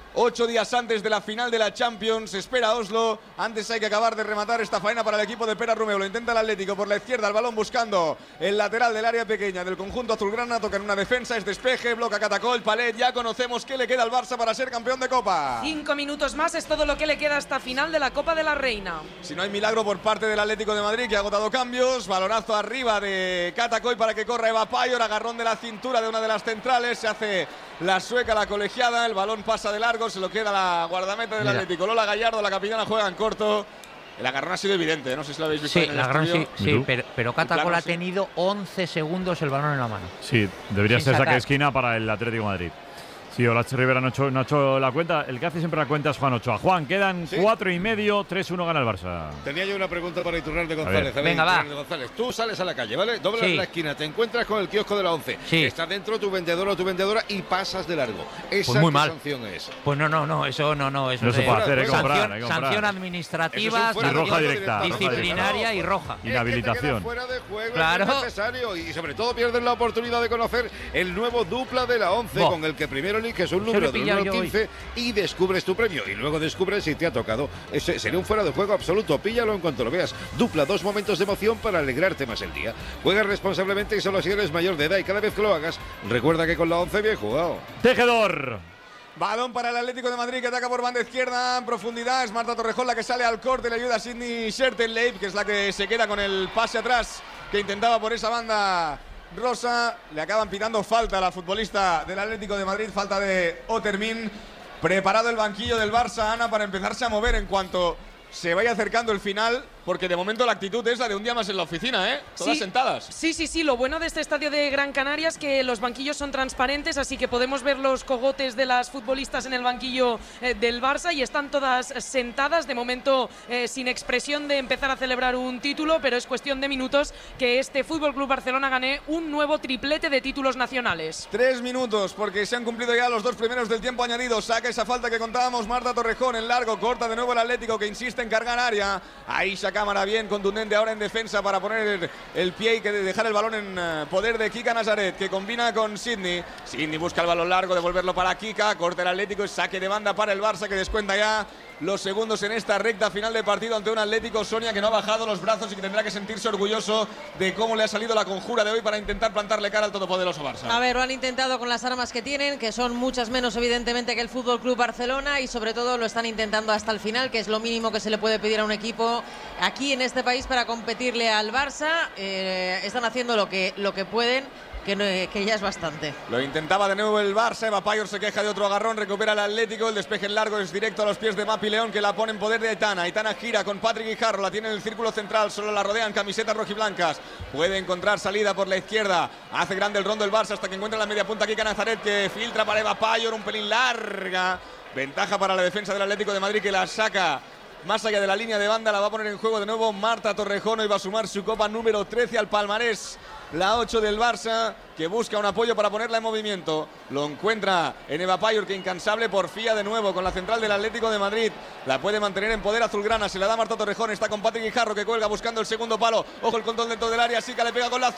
8 días antes de la final de la Champions. Espera Oslo. Antes hay que acabar de rematar esta faena para el equipo de Pera Romeu. Lo intenta el Atlético por la izquierda. El balón buscando el lateral del área pequeña del conjunto azulgrana. Toca en una defensa. Es despeje. Bloca Catacol. Palet. Ya conocemos qué le queda al Barça para ser campeón de Copa. 5 minutos más es todo lo que le queda hasta final de la Copa de la Reina. Si no hay milagro por parte del Atlético de Madrid, que ha agotado cambios. Balonazo arriba de Catacol para que corra Eva Payor. Agarrón de la cintura de una de las centrales. Se hace la sueca, la colegiada. El balón pasa de largo. Se lo queda la guardameta del Atlético. Lola Gallardo, la capitana, juega en corto. El agarrón ha sido evidente, no sé si lo habéis visto en el estudio. Sí, pero Catacol ha tenido 11 segundos el balón en la mano. Sí, debería ser saque de esquina para el Atlético de Madrid. Sí, Olache Rivera no ha hecho la cuenta. El que hace siempre la cuenta es Juan Ochoa. Juan, quedan 4 y medio, 3-1 gana el Barça. Tenía yo una pregunta para Iturralde González. Venga, va. González, tú sales a la calle, ¿vale? Doblas la esquina, te encuentras con el kiosco de la 11. Sí. Está dentro tu vendedor o tu vendedora y pasas de largo. ¿Esa pues muy qué mal. sanción es? Pues no, eso no. Eso no se puede hacer, hay que comprar. Sanción administrativa, y roja directa. Disciplinaria y roja. Es Inhabilitación. que te queda fuera de juego, claro. es necesario. Y sobre todo pierdes la oportunidad de conocer el nuevo dupla de la 11, con el que primero eliges un número de 15 y descubres tu premio y luego descubres si te ha tocado. Ese sería un fuera de juego absoluto. Píllalo en cuanto lo veas. Dupla, 2 momentos de emoción para alegrarte más el día. Juega responsablemente y solo si eres mayor de edad, y cada vez que lo hagas, recuerda que con la 11 bien jugado. Tejedor. Balón para el Atlético de Madrid, que ataca por banda izquierda en profundidad. Es Marta Torrejón la que sale al corte, le ayuda a Sidney Schertenleib, que es la que se queda con el pase atrás que intentaba por esa banda rosa. Le acaban pitando falta a la futbolista del Atlético de Madrid, falta de Otermin. Preparado el banquillo del Barça, Ana, para empezarse a mover en cuanto se vaya acercando el final, porque de momento la actitud es la de un día más en la oficina, ¿eh? Todas sentadas. Sí. Lo bueno de este estadio de Gran Canaria es que los banquillos son transparentes, así que podemos ver los cogotes de las futbolistas en el banquillo del Barça y están todas sentadas, de momento sin expresión de empezar a celebrar un título, pero es cuestión de minutos que este Fútbol Club Barcelona gane un nuevo triplete de títulos nacionales. 3 minutos, porque se han cumplido ya los 2 primeros del tiempo añadido. Saca esa falta que contábamos, Marta Torrejón en largo, corta de nuevo el Atlético, que insiste en cargar área. Ahí cámara bien contundente ahora en defensa para poner el pie y que dejar el balón en poder de Kika Nazaret, que combina con Sidney. Sidney busca el balón largo, devolverlo para Kika, corta el Atlético, saque de banda para el Barça, que descuenta ya los segundos en esta recta final de partido ante un Atlético, Sonia, que no ha bajado los brazos y que tendrá que sentirse orgulloso de cómo le ha salido la conjura de hoy para intentar plantarle cara al todopoderoso Barça. A ver, lo han intentado con las armas que tienen, que son muchas menos evidentemente que el Fútbol Club Barcelona, y sobre todo lo están intentando hasta el final, que es lo mínimo que se le puede pedir a un equipo aquí en este país para competirle al Barça. Están haciendo lo que pueden, que ya es bastante. Lo intentaba de nuevo el Barça. Eva Payor se queja de otro agarrón, recupera el Atlético. El despeje en largo es directo a los pies de Mapi León, que la pone en poder de Aitana. Aitana gira con Patrick Guijarro, la tiene en el círculo central, solo la rodean camisetas rojiblancas. Puede encontrar salida por la izquierda. Hace grande el rondo el Barça hasta que encuentra la media punta Kika Nazaret, que filtra para Eva Payor, un pelín larga. Ventaja para la defensa del Atlético de Madrid, que la saca más allá de la línea de banda. La va a poner en juego de nuevo Marta Torrejón y va a sumar su copa número 13 al palmarés. La 8 del Barça, que busca un apoyo para ponerla en movimiento. Lo encuentra en Eva Payor, que incansable porfía de nuevo con la central del Atlético de Madrid. La puede mantener en poder azulgrana. Se la da Marta Torrejón. Está con Patrick Guijarro, que cuelga buscando el segundo palo. Ojo el control dentro del área. Sica le pega con la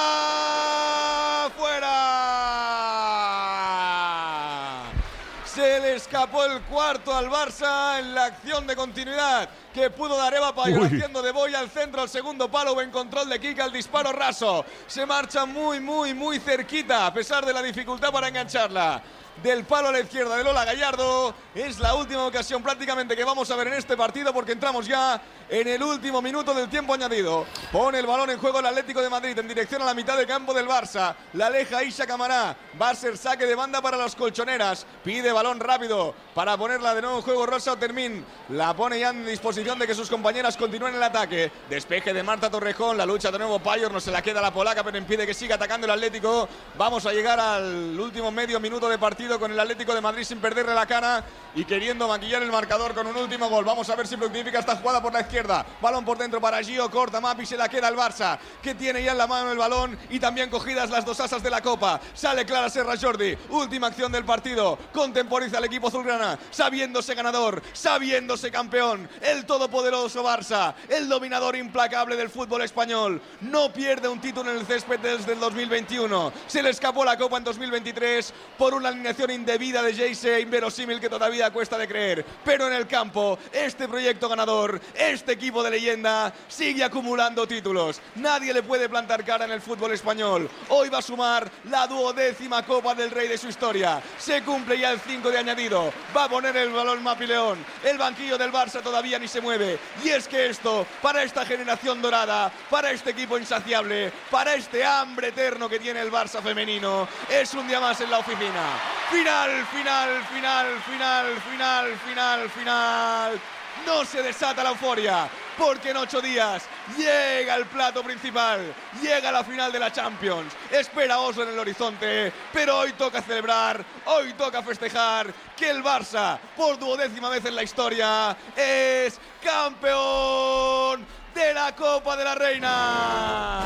zurda. ¡Fuera! Se le escapó el cuarto al Barça en la acción de continuidad que pudo dar Eva Payor, haciendo de boya al centro, al segundo palo. Buen control de Kika, el disparo raso. Se marcha muy cerquita, a pesar de la dificultad para engancharla. Del palo a la izquierda de Lola Gallardo. Es la última ocasión prácticamente que vamos a ver en este partido, porque entramos ya en el último minuto del tiempo añadido. Pone el balón en juego el Atlético de Madrid en dirección a la mitad de campo del Barça. La aleja Isha Camará. Va a ser saque de banda para las colchoneras. Pide balón rápido para ponerla de nuevo en juego Rosa Otermin. La pone ya en disposición de que sus compañeras continúen el ataque. Despeje de Marta Torrejón. La lucha de nuevo Payor. No se la queda la polaca, pero impide que siga atacando el Atlético. Vamos a llegar al último medio minuto de partido con el Atlético de Madrid sin perderle la cara y queriendo maquillar el marcador con un último gol. Vamos a ver si fructifica esta jugada por la izquierda. Balón por dentro para Gio, corta Mapi, se la queda el Barça, que tiene ya en la mano el balón y también cogidas las dos asas de la Copa. Sale Clara Serra Jordi, última acción del partido. Contemporiza el equipo azulgrana, sabiéndose ganador, sabiéndose campeón. El todo todopoderoso Barça, el dominador implacable del fútbol español, no pierde un título en el césped desde el 2021. Se le escapó la Copa en 2023 por una alineación indebida de Jayce, inverosímil que todavía cuesta de creer. Pero en el campo, este proyecto ganador, este equipo de leyenda, sigue acumulando títulos. Nadie le puede plantar cara en el fútbol español. Hoy va a sumar la 12ª Copa del Rey de su historia. Se cumple ya el 5 de añadido. Va a poner el balón Mapileón. El banquillo del Barça todavía ni se mueve. Y es que esto, para esta generación dorada, para este equipo insaciable, para este hambre eterno que tiene el Barça femenino, es un día más en la oficina. Final, final, final, final, final, final, final. No se desata la euforia, porque en 8 días llega el plato principal, llega la final de la Champions. Espera Oslo en el horizonte, pero hoy toca celebrar, hoy toca festejar que el Barça, por 12ª vez en la historia, es campeón de la Copa de la Reina.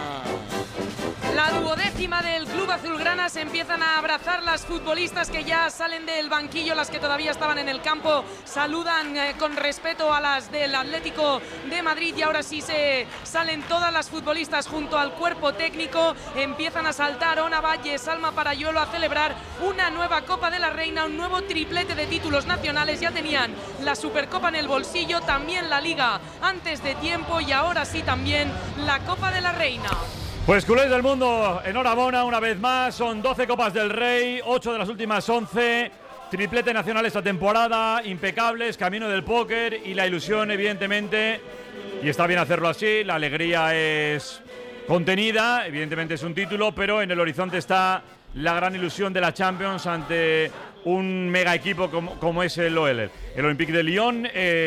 La 12ª del Club Azulgrana. Se empiezan a abrazar las futbolistas que ya salen del banquillo. Las que todavía estaban en el campo saludan con respeto a las del Atlético de Madrid. Y ahora sí se salen todas las futbolistas junto al cuerpo técnico. Empiezan a saltar Ona Valle, Salma Parayolo, a celebrar una nueva Copa de la Reina, un nuevo triplete de títulos nacionales. Ya tenían la Supercopa en el bolsillo, también la Liga antes de tiempo y ahora sí también la Copa de la Reina. Pues culés del mundo, enhorabuena una vez más, son 12 Copas del Rey, 8 de las últimas 11, triplete nacional esta temporada, impecables, camino del póker y la ilusión evidentemente, y está bien hacerlo así, la alegría es contenida, evidentemente es un título, pero en el horizonte está la gran ilusión de la Champions ante un mega equipo como es el OL, el Olympique de Lyon,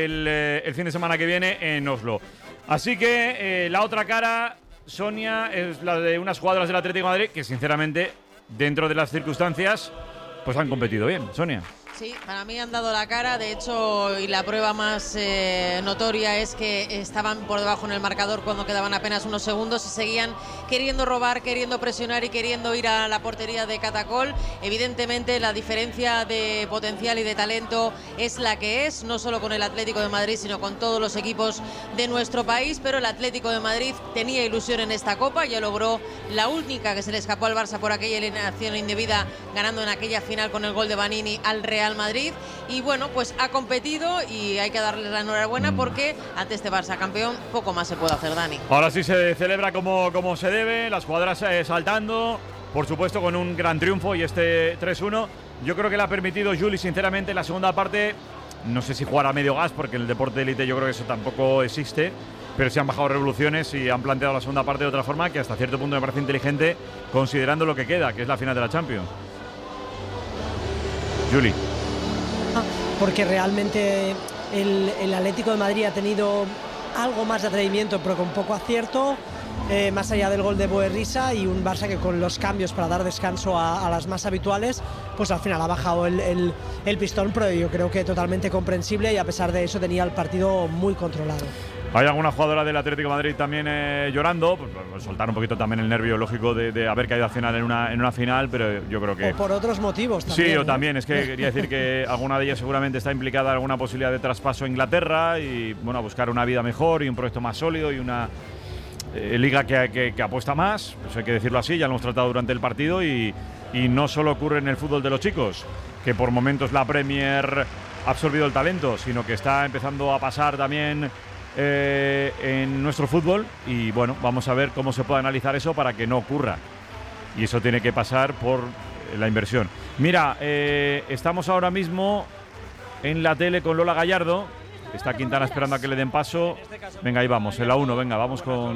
el fin de semana que viene en Oslo. Así que la otra cara, Sonia, es la de unas jugadoras del Atlético de Madrid que sinceramente, dentro de las circunstancias, pues han competido bien. Sonia. Sí, para mí han dado la cara, de hecho, y la prueba más notoria es que estaban por debajo en el marcador cuando quedaban apenas unos segundos y seguían queriendo robar, queriendo presionar y queriendo ir a la portería de Catacol. Evidentemente la diferencia de potencial y de talento es la que es, no solo con el Atlético de Madrid, sino con todos los equipos de nuestro país, pero el Atlético de Madrid tenía ilusión en esta Copa, ya logró la única que se le escapó al Barça por aquella eliminación indebida, ganando en aquella final con el gol de Vanini al Real Madrid, y bueno, pues ha competido y hay que darle la enhorabuena porque ante este Barça campeón poco más se puede hacer, Dani. Ahora sí se celebra como se debe, las jugadoras saltando, por supuesto con un gran triunfo y este 3-1. Yo creo que le ha permitido Juli, sinceramente, en la segunda parte, no sé si jugar a medio gas porque en el deporte de élite yo creo que eso tampoco existe, pero se han bajado revoluciones y han planteado la segunda parte de otra forma que hasta cierto punto me parece inteligente considerando lo que queda, que es la final de la Champions. Juli. Porque realmente el Atlético de Madrid ha tenido algo más de atrevimiento, pero con poco acierto, más allá del gol de Boerrisa, y un Barça que con los cambios para dar descanso a las más habituales, pues al final ha bajado el pistón, pero yo creo que totalmente comprensible, y a pesar de eso tenía el partido muy controlado. Hay alguna jugadora del Atlético de Madrid también llorando, pues soltar un poquito también el nervio lógico de haber caído al final en una final, pero yo creo que… O por otros motivos también. Sí, o también, es que quería decir que alguna de ellas seguramente está implicada en alguna posibilidad de traspaso a Inglaterra y bueno, a buscar una vida mejor y un proyecto más sólido y una liga que apuesta más, pues hay que decirlo así, ya lo hemos tratado durante el partido y no solo ocurre en el fútbol de los chicos, que por momentos la Premier ha absorbido el talento, sino que está empezando a pasar también en nuestro fútbol y bueno, vamos a ver cómo se puede analizar eso para que no ocurra y eso tiene que pasar por la inversión. Mira, estamos ahora mismo en la tele con Lola Gallardo, está Quintana esperando a que le den paso, venga ahí vamos, en la 1, venga, vamos con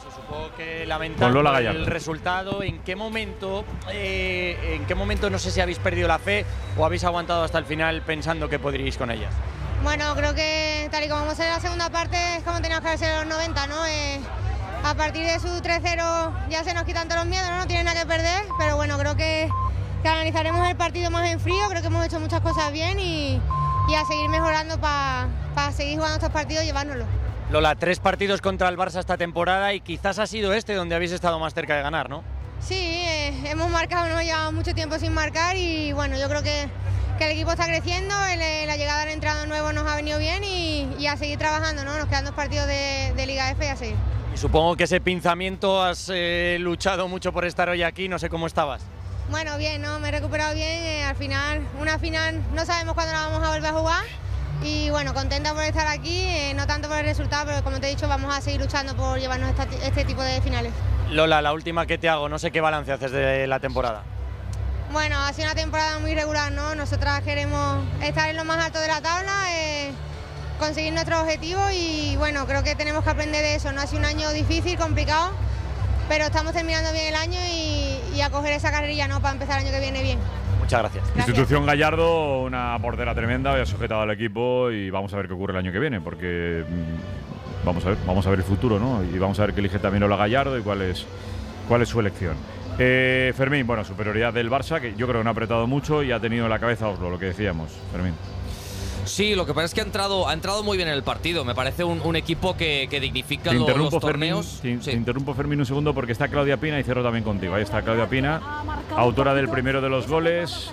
Lola Gallardo. El resultado, ¿en qué momento no sé si habéis perdido la fe o habéis aguantado hasta el final pensando que podríais con ellas? Bueno, creo que tal y como vamos en la segunda parte es como teníamos que haber sido los 90, ¿no? A partir de su 3-0 ya se nos quitan todos los miedos, ¿no? No tienen nada que perder, pero bueno, creo que analizaremos el partido más en frío, creo que hemos hecho muchas cosas bien y a seguir mejorando para seguir jugando estos partidos y llevárnoslos. Lola, 3 partidos contra el Barça esta temporada y quizás ha sido este donde habéis estado más cerca de ganar, ¿no? Sí, hemos marcado, no llevamos mucho tiempo sin marcar y bueno, yo creo que el equipo está creciendo, la llegada del entrenador nuevo nos ha venido bien y a seguir trabajando, ¿no? Nos quedan 2 partidos de Liga F y a seguir. Y supongo que ese pinzamiento has luchado mucho por estar hoy aquí, no sé cómo estabas. Bueno, bien, ¿no? Me he recuperado bien, al final, una final no sabemos cuándo la vamos a volver a jugar y bueno, contenta por estar aquí, no tanto por el resultado, pero como te he dicho, vamos a seguir luchando por llevarnos este tipo de finales. Lola, la última que te hago, no sé qué balance haces de la temporada. Bueno, ha sido una temporada muy regular, ¿no? Nosotras queremos estar en lo más alto de la tabla, conseguir nuestros objetivos y bueno, creo que tenemos que aprender de eso, ¿no? Ha sido un año difícil, complicado, pero estamos terminando bien el año y a coger esa carrerilla, ¿no? Para empezar el año que viene bien. Muchas gracias. Institución Gallardo, una portera tremenda, había sujetado al equipo y vamos a ver qué ocurre el año que viene, porque vamos a ver el futuro, ¿no? Y vamos a ver qué elige también Lola Gallardo y cuál es su elección. Fermín, bueno, superioridad del Barça, que yo creo que no ha apretado mucho y ha tenido en la cabeza Oslo, lo que decíamos, Fermín. Sí, lo que pasa es que ha entrado muy bien en el partido. Me parece un equipo que dignifica los torneos. Te interrumpo, Fermín, un segundo, porque está Claudia Pina y cierro también contigo. Ahí está Claudia Pina, autora del primero de los goles.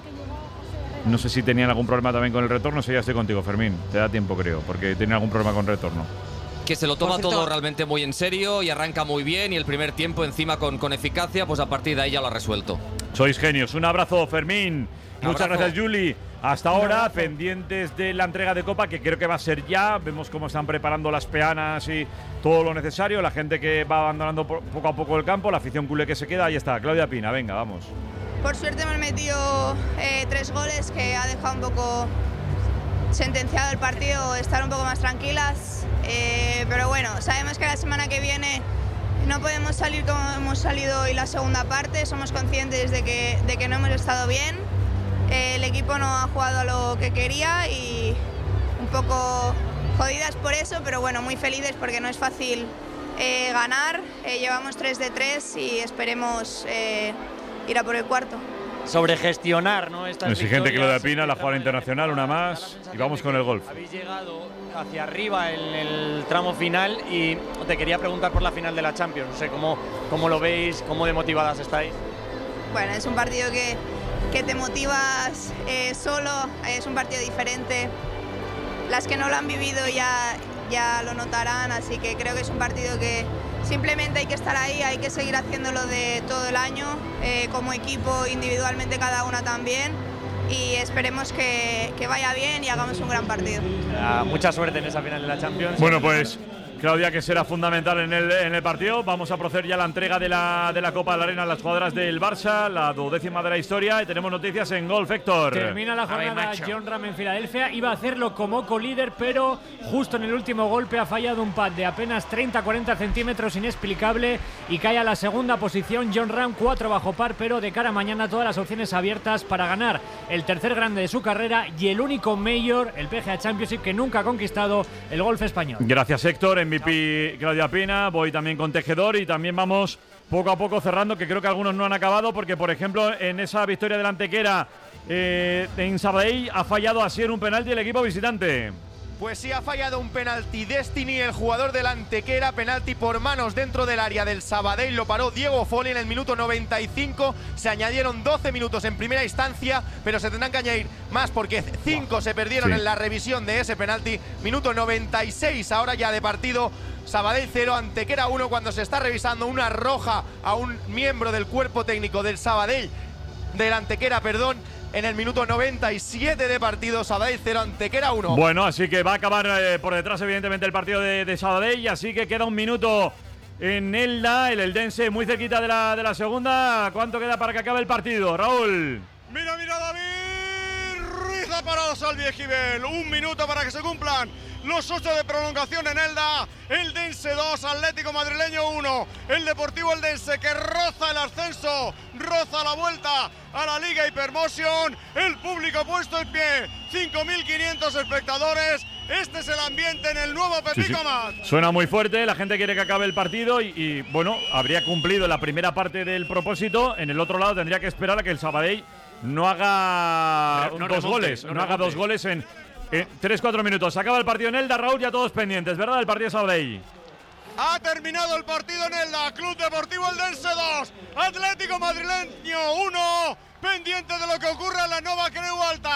No sé si tenían algún problema también con el retorno. Sí, ya estoy contigo, Fermín. Te da tiempo, creo, porque tiene algún problema con retorno. Que se lo toma todo realmente muy en serio y arranca muy bien y el primer tiempo encima con eficacia, pues a partir de ahí ya lo ha resuelto. Sois genios. Un abrazo, Fermín. Muchas gracias, Juli. Hasta ahora, pendientes de la entrega de Copa, que creo que va a ser ya. Vemos cómo están preparando las peanas y todo lo necesario. La gente que va abandonando poco a poco el campo, la afición culé que se queda. Ahí está, Claudia Pina. Venga, vamos. Por suerte hemos metido 3 goles que ha dejado un poco sentenciado el partido, estar un poco más tranquilas. Pero bueno, sabemos que la semana que viene no podemos salir como hemos salido hoy la segunda parte. Somos conscientes de que no hemos estado bien. El equipo no ha jugado a lo que quería y un poco jodidas por eso, pero bueno, muy felices porque no es fácil ganar. Llevamos 3 de 3 y esperemos ir a por el cuarto. Sobre gestionar, ¿no? Estas exigente que lo de Pina, la jugada internacional, una más y vamos con el golf. Habéis llegado hacia arriba en el tramo final y te quería preguntar por la final de la Champions. No sé cómo lo veis, cómo de motivadas estáis. Bueno, es un partido que te motivas solo, es un partido diferente. Las que no lo han vivido ya lo notarán, así que creo que es un partido que simplemente hay que estar ahí, hay que seguir haciéndolo de todo el año, como equipo, individualmente cada una también, y esperemos que vaya bien y hagamos un gran partido. Mucha suerte en esa final de la Champions. Bueno, pues Claudia, que será fundamental en el partido. Vamos a proceder ya a la entrega de la Copa de la Arena a las jugadoras del Barça, la 12ª de la historia, y tenemos noticias en golf, Héctor. Termina la jornada Jon Rahm en Filadelfia, iba a hacerlo como co-líder, pero justo en el último golpe ha fallado un pad de apenas 30-40 centímetros inexplicable y cae a la segunda posición. Jon Rahm 4 bajo par, pero de cara a mañana todas las opciones abiertas para ganar el tercer grande de su carrera y el único Major, el PGA Championship, que nunca ha conquistado el golf español. Gracias, Héctor. MVP Claudia Pina, voy también con Tejedor y también vamos poco a poco cerrando, que creo que algunos no han acabado, porque por ejemplo en esa victoria del Antequera en Sabadell ha fallado así en un penalti el equipo visitante. Pues sí, ha fallado un penalti Destiny, el jugador del Antequera, penalti por manos dentro del área del Sabadell, lo paró Diego Foli en el minuto 95, se añadieron 12 minutos en primera instancia, pero se tendrán que añadir más porque 5 se perdieron en la revisión de ese penalti. Minuto 96 ahora ya de partido, Sabadell 0, Antequera 1, cuando se está revisando una roja a un miembro del cuerpo técnico del Sabadell, del Antequera, perdón. En el minuto 97 de partido, Sabadell 0, Antequera 1. Bueno, así que va a acabar por detrás, evidentemente, el partido de Sabadell. Así que queda un minuto en Elda, el eldense, muy cerquita de la segunda. ¿Cuánto queda para que acabe el partido, Raúl? Mira, David Ruiz ha parado Salviejibel. Un minuto para que se cumplan los 8 de prolongación en Elda. Eldense 2, Atlético Madrileño 1. El Deportivo Eldense, que roza el ascenso, roza la vuelta a la Liga Hypermotion. El público puesto en pie, 5.500 espectadores. Este es el ambiente en el nuevo Pepico Mat. Suena muy fuerte, la gente quiere que acabe el partido y bueno, habría cumplido la primera parte del propósito. En el otro lado tendría que esperar a que el Sabadell no haga dos goles en 3-4 minutos. Acaba el partido en Elda, Raúl, ya todos pendientes, ¿verdad? El partido de Sabadell. Ha terminado el partido en Elda. Club Deportivo Eldense 2, Atlético Madrileño 1. Pendiente de lo que ocurra en la Nova Creu Alta.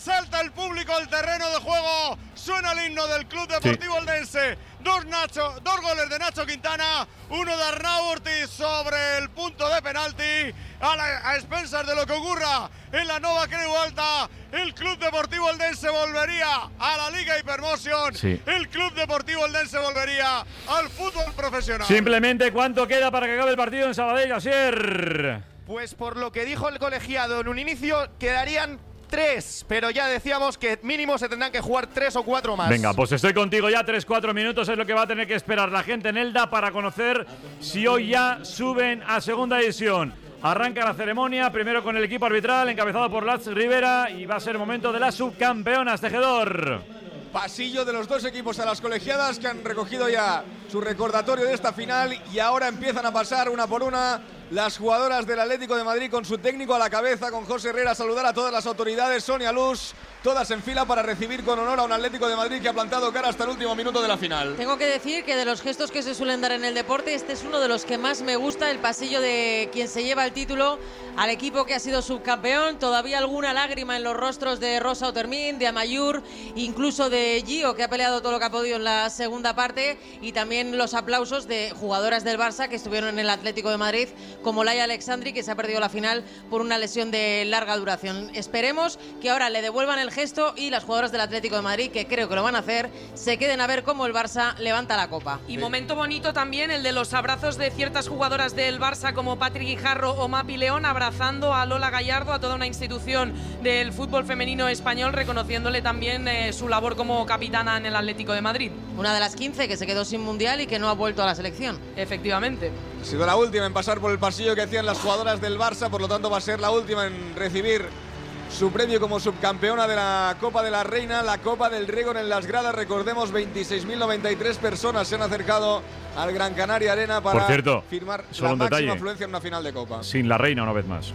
salta el público al terreno de juego, suena el himno del Club Deportivo Eldense. Dos goles de Nacho Quintana, uno de Arnau Ortiz sobre el punto de penalti, a expensas de lo que ocurra en la Nova Creu Alta. El Club Deportivo Eldense volvería a la Liga Hypermotion. Sí. El Club Deportivo Eldense volvería al fútbol profesional. Simplemente, ¿cuánto queda para que acabe el partido en Sabadell, Asier? Pues por lo que dijo el colegiado en un inicio, quedarían 3, pero ya decíamos que mínimo se tendrán que jugar 3 o 4 más. Venga, pues estoy contigo ya. 3-4 minutos es lo que va a tener que esperar la gente en Elda para conocer si hoy ya suben a segunda división. Arranca la ceremonia, primero con el equipo arbitral encabezado por Lats Rivera, y va a ser momento de las subcampeonas, Tejedor. Pasillo de los dos equipos a las colegiadas, que han recogido ya su recordatorio de esta final, y ahora empiezan a pasar una por una las jugadoras del Atlético de Madrid con su técnico a la cabeza, con José Herrera, a saludar a todas las autoridades. Sonia Luz, todas en fila para recibir con honor a un Atlético de Madrid que ha plantado cara hasta el último minuto de la final. Tengo que decir que de los gestos que se suelen dar en el deporte, este es uno de los que más me gusta, el pasillo de quien se lleva el título al equipo que ha sido subcampeón. Todavía alguna lágrima en los rostros de Rosa Otermin, de Amayur, incluso de Gio, que ha peleado todo lo que ha podido en la segunda parte, y también los aplausos de jugadoras del Barça que estuvieron en el Atlético de Madrid, como Laia Alexandri, que se ha perdido la final por una lesión de larga duración. Esperemos que ahora le devuelvan el gesto y las jugadoras del Atlético de Madrid, que creo que lo van a hacer, se queden a ver cómo el Barça levanta la copa. Y momento bonito también el de los abrazos de ciertas jugadoras del Barça como Patri Guijarro o Mapi León, abrazando a Lola Gallardo, a toda una institución del fútbol femenino español, reconociéndole también su labor como capitana en el Atlético de Madrid. Una de las 15 que se quedó sin mundial y que no ha vuelto a la selección. Efectivamente. Ha sido la última en pasar por el pasillo que hacían las jugadoras del Barça, por lo tanto va a ser la última en recibir su premio como subcampeona de la Copa de la Reina, la Copa del Régor en las gradas. Recordemos, 26.093 personas se han acercado al Gran Canaria Arena para firmar la máxima afluencia en una final de Copa. Sin la Reina una vez más.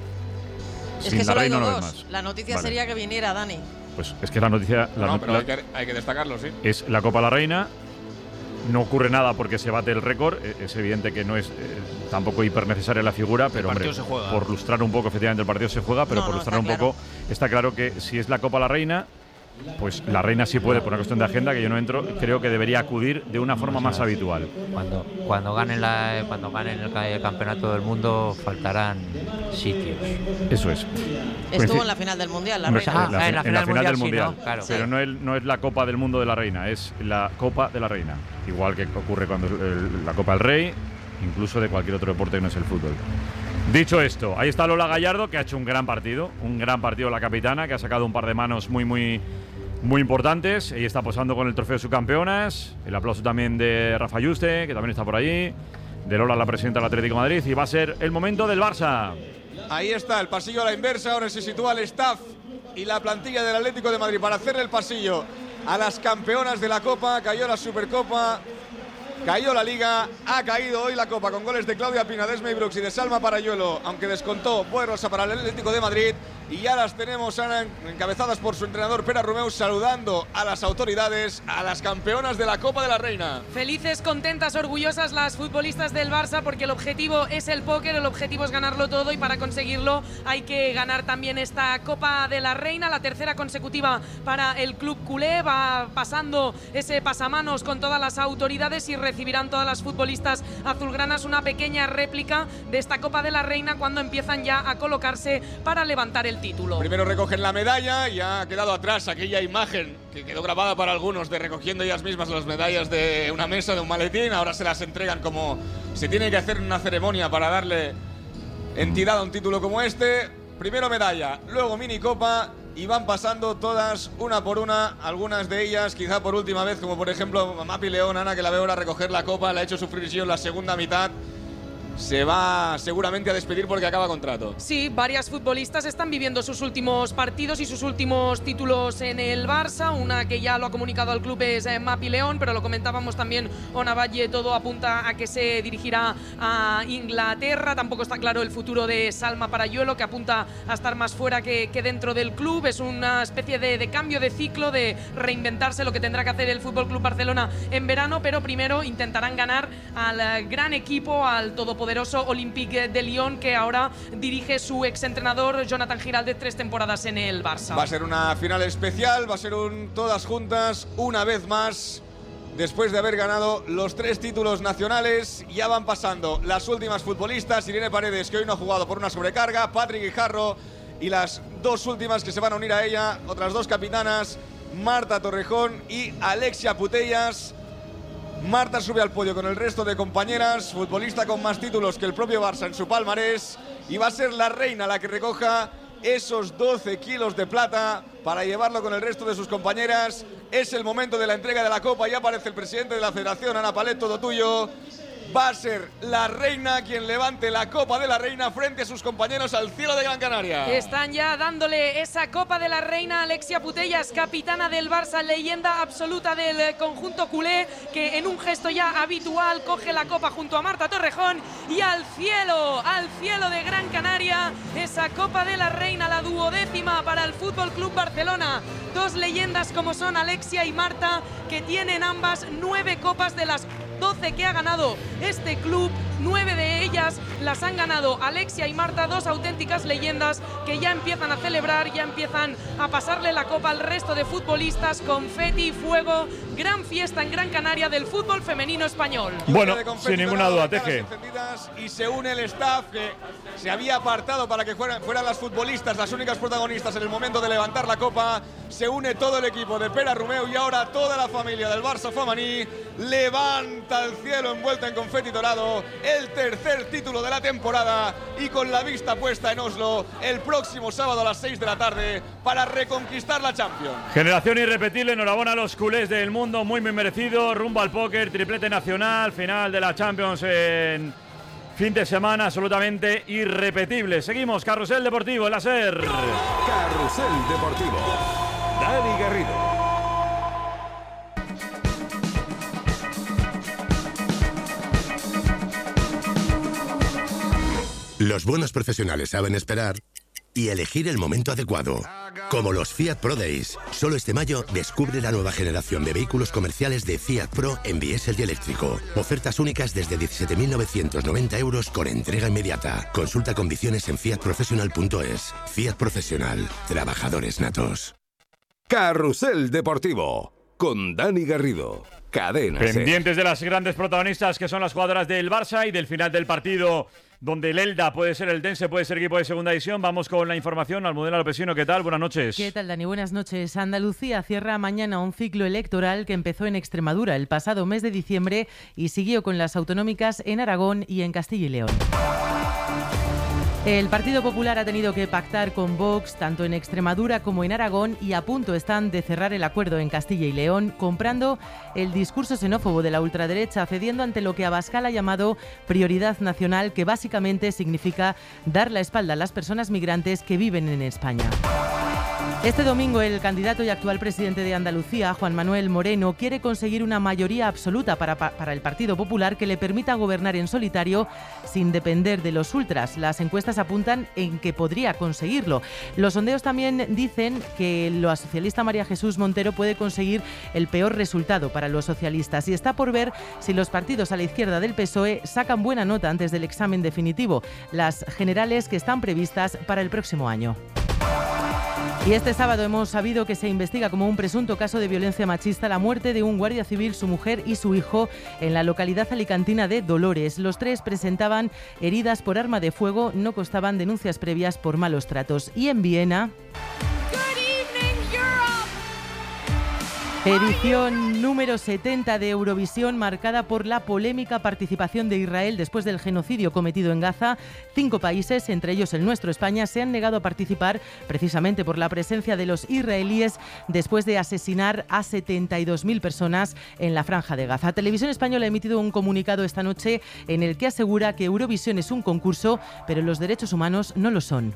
Es que solo hay dos. La noticia sería que viniera Dani. Pues es que la noticia… pero hay que destacarlo, sí. Es la Copa de la Reina. No ocurre nada porque se bate el récord. Es evidente que no es tampoco hiper necesaria la figura, pero hombre, por lustrar un poco, efectivamente el partido se juega, pero por lustrar un poco, está claro que si es la Copa la Reina, pues la Reina sí puede, por una cuestión de agenda que yo no entro, creo que debería acudir de una forma más habitual. Cuando ganen el campeonato del mundo faltarán sitios. Eso es. Estuvo en la final del Mundial, la Reina. En la final del Mundial, ¿no? Claro. Pero no es la Copa del Mundo de la Reina, es la Copa de la Reina. Igual que ocurre cuando la Copa del Rey, incluso de cualquier otro deporte que no es el fútbol. Dicho esto, ahí está Lola Gallardo, que ha hecho un gran partido la capitana, que ha sacado un par de manos muy importantes. Ella está posando con el trofeo de subcampeonas. El aplauso también de Rafa Yuste, que también está por allí. De Lola, la presidenta del Atlético de Madrid. Y va a ser el momento del Barça. Ahí está, el pasillo a la inversa. Ahora se sitúa el staff y la plantilla del Atlético de Madrid para hacerle el pasillo a las campeonas de la Copa. Cayó la Supercopa, cayó la Liga, ha caído hoy la Copa con goles de Claudia Pina, de Esmey Brooks y de Salma Parayuelo, aunque descontó Rosa para el Atlético de Madrid. Y ya las tenemos encabezadas por su entrenador Pera Romeu, saludando a las autoridades, a las campeonas de la Copa de la Reina. Felices, contentas, orgullosas las futbolistas del Barça, porque el objetivo es el póker, el objetivo es ganarlo todo, y para conseguirlo hay que ganar también esta Copa de la Reina, la tercera consecutiva para el club culé. Va pasando ese pasamanos con todas las autoridades y recibirán todas las futbolistas azulgranas una pequeña réplica de esta Copa de la Reina cuando empiezan ya a colocarse para levantar el título. Primero recogen la medalla, y ha quedado atrás aquella imagen que quedó grabada para algunos de recogiendo ellas mismas las medallas de una mesa, de un maletín. Ahora se las entregan como se tiene que hacer en una ceremonia para darle entidad a un título como este. Primero medalla, luego mini copa, y van pasando todas una por una, algunas de ellas quizá por última vez, como por ejemplo Mapi León, Ana, que la veo ahora recoger la copa, la ha hecho sufrir Gio en la segunda mitad. Se va seguramente a despedir porque acaba contrato. Sí, varias futbolistas están viviendo sus últimos partidos y sus últimos títulos en el Barça. Una que ya lo ha comunicado al club es Mapi León, pero lo comentábamos también Ona Valle, todo apunta a que se dirigirá a Inglaterra. Tampoco está claro el futuro de Salma Parayuelo, que apunta a estar más fuera que dentro del club. Es una especie de cambio de ciclo, de reinventarse, lo que tendrá que hacer el FC Barcelona en verano, pero primero intentarán ganar al gran equipo, al todopoderoso poderoso Olympique de Lyon, que ahora dirige su exentrenador Jonathan Giraldez, 3 temporadas en el Barça. Va a ser una final especial, va a ser un todas juntas, una vez más. Después de haber ganado los 3 títulos nacionales, ya van pasando las últimas futbolistas. Irene Paredes, que hoy no ha jugado por una sobrecarga, Patrick Guijarro, y las 2 últimas que se van a unir a ella, otras 2 capitanas, Marta Torrejón y Alexia Putellas. Marta sube al podio con el resto de compañeras, futbolista con más títulos que el propio Barça en su palmarés, y va a ser la reina la que recoja esos 12 kilos de plata para llevarlo con el resto de sus compañeras. Es el momento de la entrega de la copa, ya aparece el presidente de la federación, Ana Palet, todo tuyo. Va a ser la reina quien levante la Copa de la Reina frente a sus compañeros al cielo de Gran Canaria. Están ya dándole esa Copa de la Reina a Alexia Putellas, capitana del Barça, leyenda absoluta del conjunto culé, que en un gesto ya habitual coge la copa junto a Marta Torrejón, y al cielo de Gran Canaria, esa Copa de la Reina, la 12ª para el Fútbol Club Barcelona. 2 leyendas como son Alexia y Marta, que tienen ambas 9 copas de las 12 que ha ganado este club. 9 de ellas las han ganado Alexia y Marta, 2 auténticas leyendas que ya empiezan a celebrar, ya empiezan a pasarle la copa al resto de futbolistas. Confeti, fuego, gran fiesta en Gran Canaria del fútbol femenino español. Bueno, sin ninguna duda, Teje. Y se une el staff que se había apartado para que fueran las futbolistas las únicas protagonistas en el momento de levantar la copa. Se une todo el equipo de Pera Romeu y ahora toda la familia del Barça femení levanta al cielo envuelta en confeti dorado el 3er título de la temporada, y con la vista puesta en Oslo el próximo sábado a las 6 de la tarde para reconquistar la Champions. Generación irrepetible, enhorabuena a los culés del mundo, muy merecido, rumbo al póker, triplete nacional, final de la Champions en fin de semana, absolutamente irrepetible. Seguimos, Carrusel Deportivo, el SER. Carrusel Deportivo, Dani Garrido. Los buenos profesionales saben esperar y elegir el momento adecuado. Como los Fiat Pro Days. Solo este mayo descubre la nueva generación de vehículos comerciales de Fiat Pro en diésel y eléctrico. Ofertas únicas desde 17.990 euros con entrega inmediata. Consulta condiciones en fiatprofessional.es. Fiat Profesional. Trabajadores natos. Carrusel Deportivo con Dani Garrido. Cadena SER. Pendientes de las grandes protagonistas que son las jugadoras del Barça y del final del partido, donde el Elda puede ser el Dense, puede ser equipo de segunda división. Vamos con la información. Almudena Lopesino, ¿qué tal? Buenas noches. ¿Qué tal, Dani? Buenas noches. Andalucía cierra mañana un ciclo electoral que empezó en Extremadura el pasado mes de diciembre y siguió con las autonómicas en Aragón y en Castilla y León. El Partido Popular ha tenido que pactar con Vox tanto en Extremadura como en Aragón y a punto están de cerrar el acuerdo en Castilla y León, comprando el discurso xenófobo de la ultraderecha, cediendo ante lo que Abascal ha llamado prioridad nacional, que básicamente significa dar la espalda a las personas migrantes que viven en España. Este domingo el candidato y actual presidente de Andalucía, Juan Manuel Moreno, quiere conseguir una mayoría absoluta para el Partido Popular que le permita gobernar en solitario sin depender de los ultras. Las encuestas apuntan en que podría conseguirlo. Los sondeos también dicen que la socialista María Jesús Montero puede conseguir el peor resultado para los socialistas, y está por ver si los partidos a la izquierda del PSOE sacan buena nota antes del examen definitivo, las generales que están previstas para el próximo año. Y este sábado hemos sabido que se investiga como un presunto caso de violencia machista la muerte de un guardia civil, su mujer y su hijo en la localidad alicantina de Dolores. Los 3 presentaban heridas por arma de fuego, no constaban denuncias previas por malos tratos. Y en Viena, edición número 70 de Eurovisión, marcada por la polémica participación de Israel después del genocidio cometido en Gaza. 5 países, entre ellos el nuestro, España, se han negado a participar precisamente por la presencia de los israelíes después de asesinar a 72.000 personas en la Franja de Gaza. Televisión Española ha emitido un comunicado esta noche en el que asegura que Eurovisión es un concurso, pero los derechos humanos no lo son.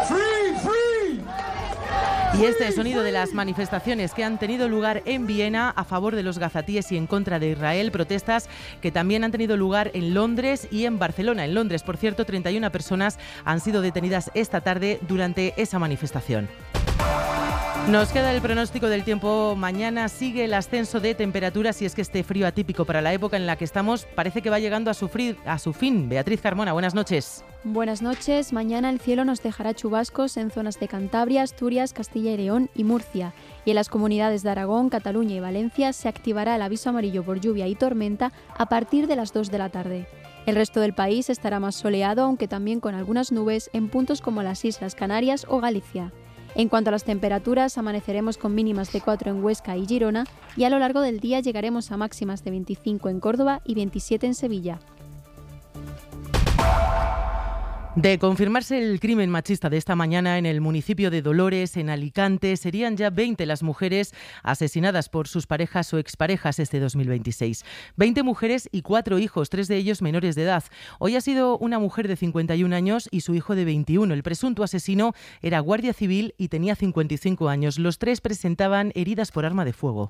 Y este sonido de las manifestaciones que han tenido lugar en Viena a favor de los gazatíes y en contra de Israel, protestas que también han tenido lugar en Londres y en Barcelona. En Londres, por cierto, 31 personas han sido detenidas esta tarde durante esa manifestación. Nos queda el pronóstico del tiempo. Mañana sigue el ascenso de temperaturas y es que este frío atípico para la época en la que estamos parece que va llegando a su fin. Beatriz Carmona, buenas noches. Buenas noches. Mañana el cielo nos dejará chubascos en zonas de Cantabria, Asturias, Castilla y León y Murcia. Y en las comunidades de Aragón, Cataluña y Valencia se activará el aviso amarillo por lluvia y tormenta a partir de las 2 de la tarde. El resto del país estará más soleado, aunque también con algunas nubes en puntos como las Islas Canarias o Galicia. En cuanto a las temperaturas, amaneceremos con mínimas de 4 en Huesca y Girona y a lo largo del día llegaremos a máximas de 25 en Córdoba y 27 en Sevilla. De confirmarse el crimen machista de esta mañana en el municipio de Dolores, en Alicante, serían ya 20 las mujeres asesinadas por sus parejas o exparejas este 2026. 20 mujeres y 4 hijos, 3 de ellos menores de edad. Hoy ha sido una mujer de 51 años y su hijo de 21. El presunto asesino era guardia civil y tenía 55 años. Los 3 presentaban heridas por arma de fuego.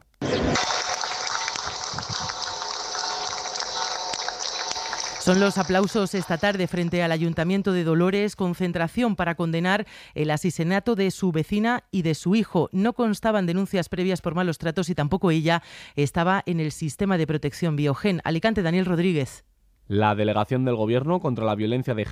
Son los aplausos esta tarde frente al Ayuntamiento de Dolores, concentración para condenar el asesinato de su vecina y de su hijo. No constaban denuncias previas por malos tratos y tampoco ella estaba en el sistema de protección Biogen. Alicante, Daniel Rodríguez. La Delegación del Gobierno contra la Violencia de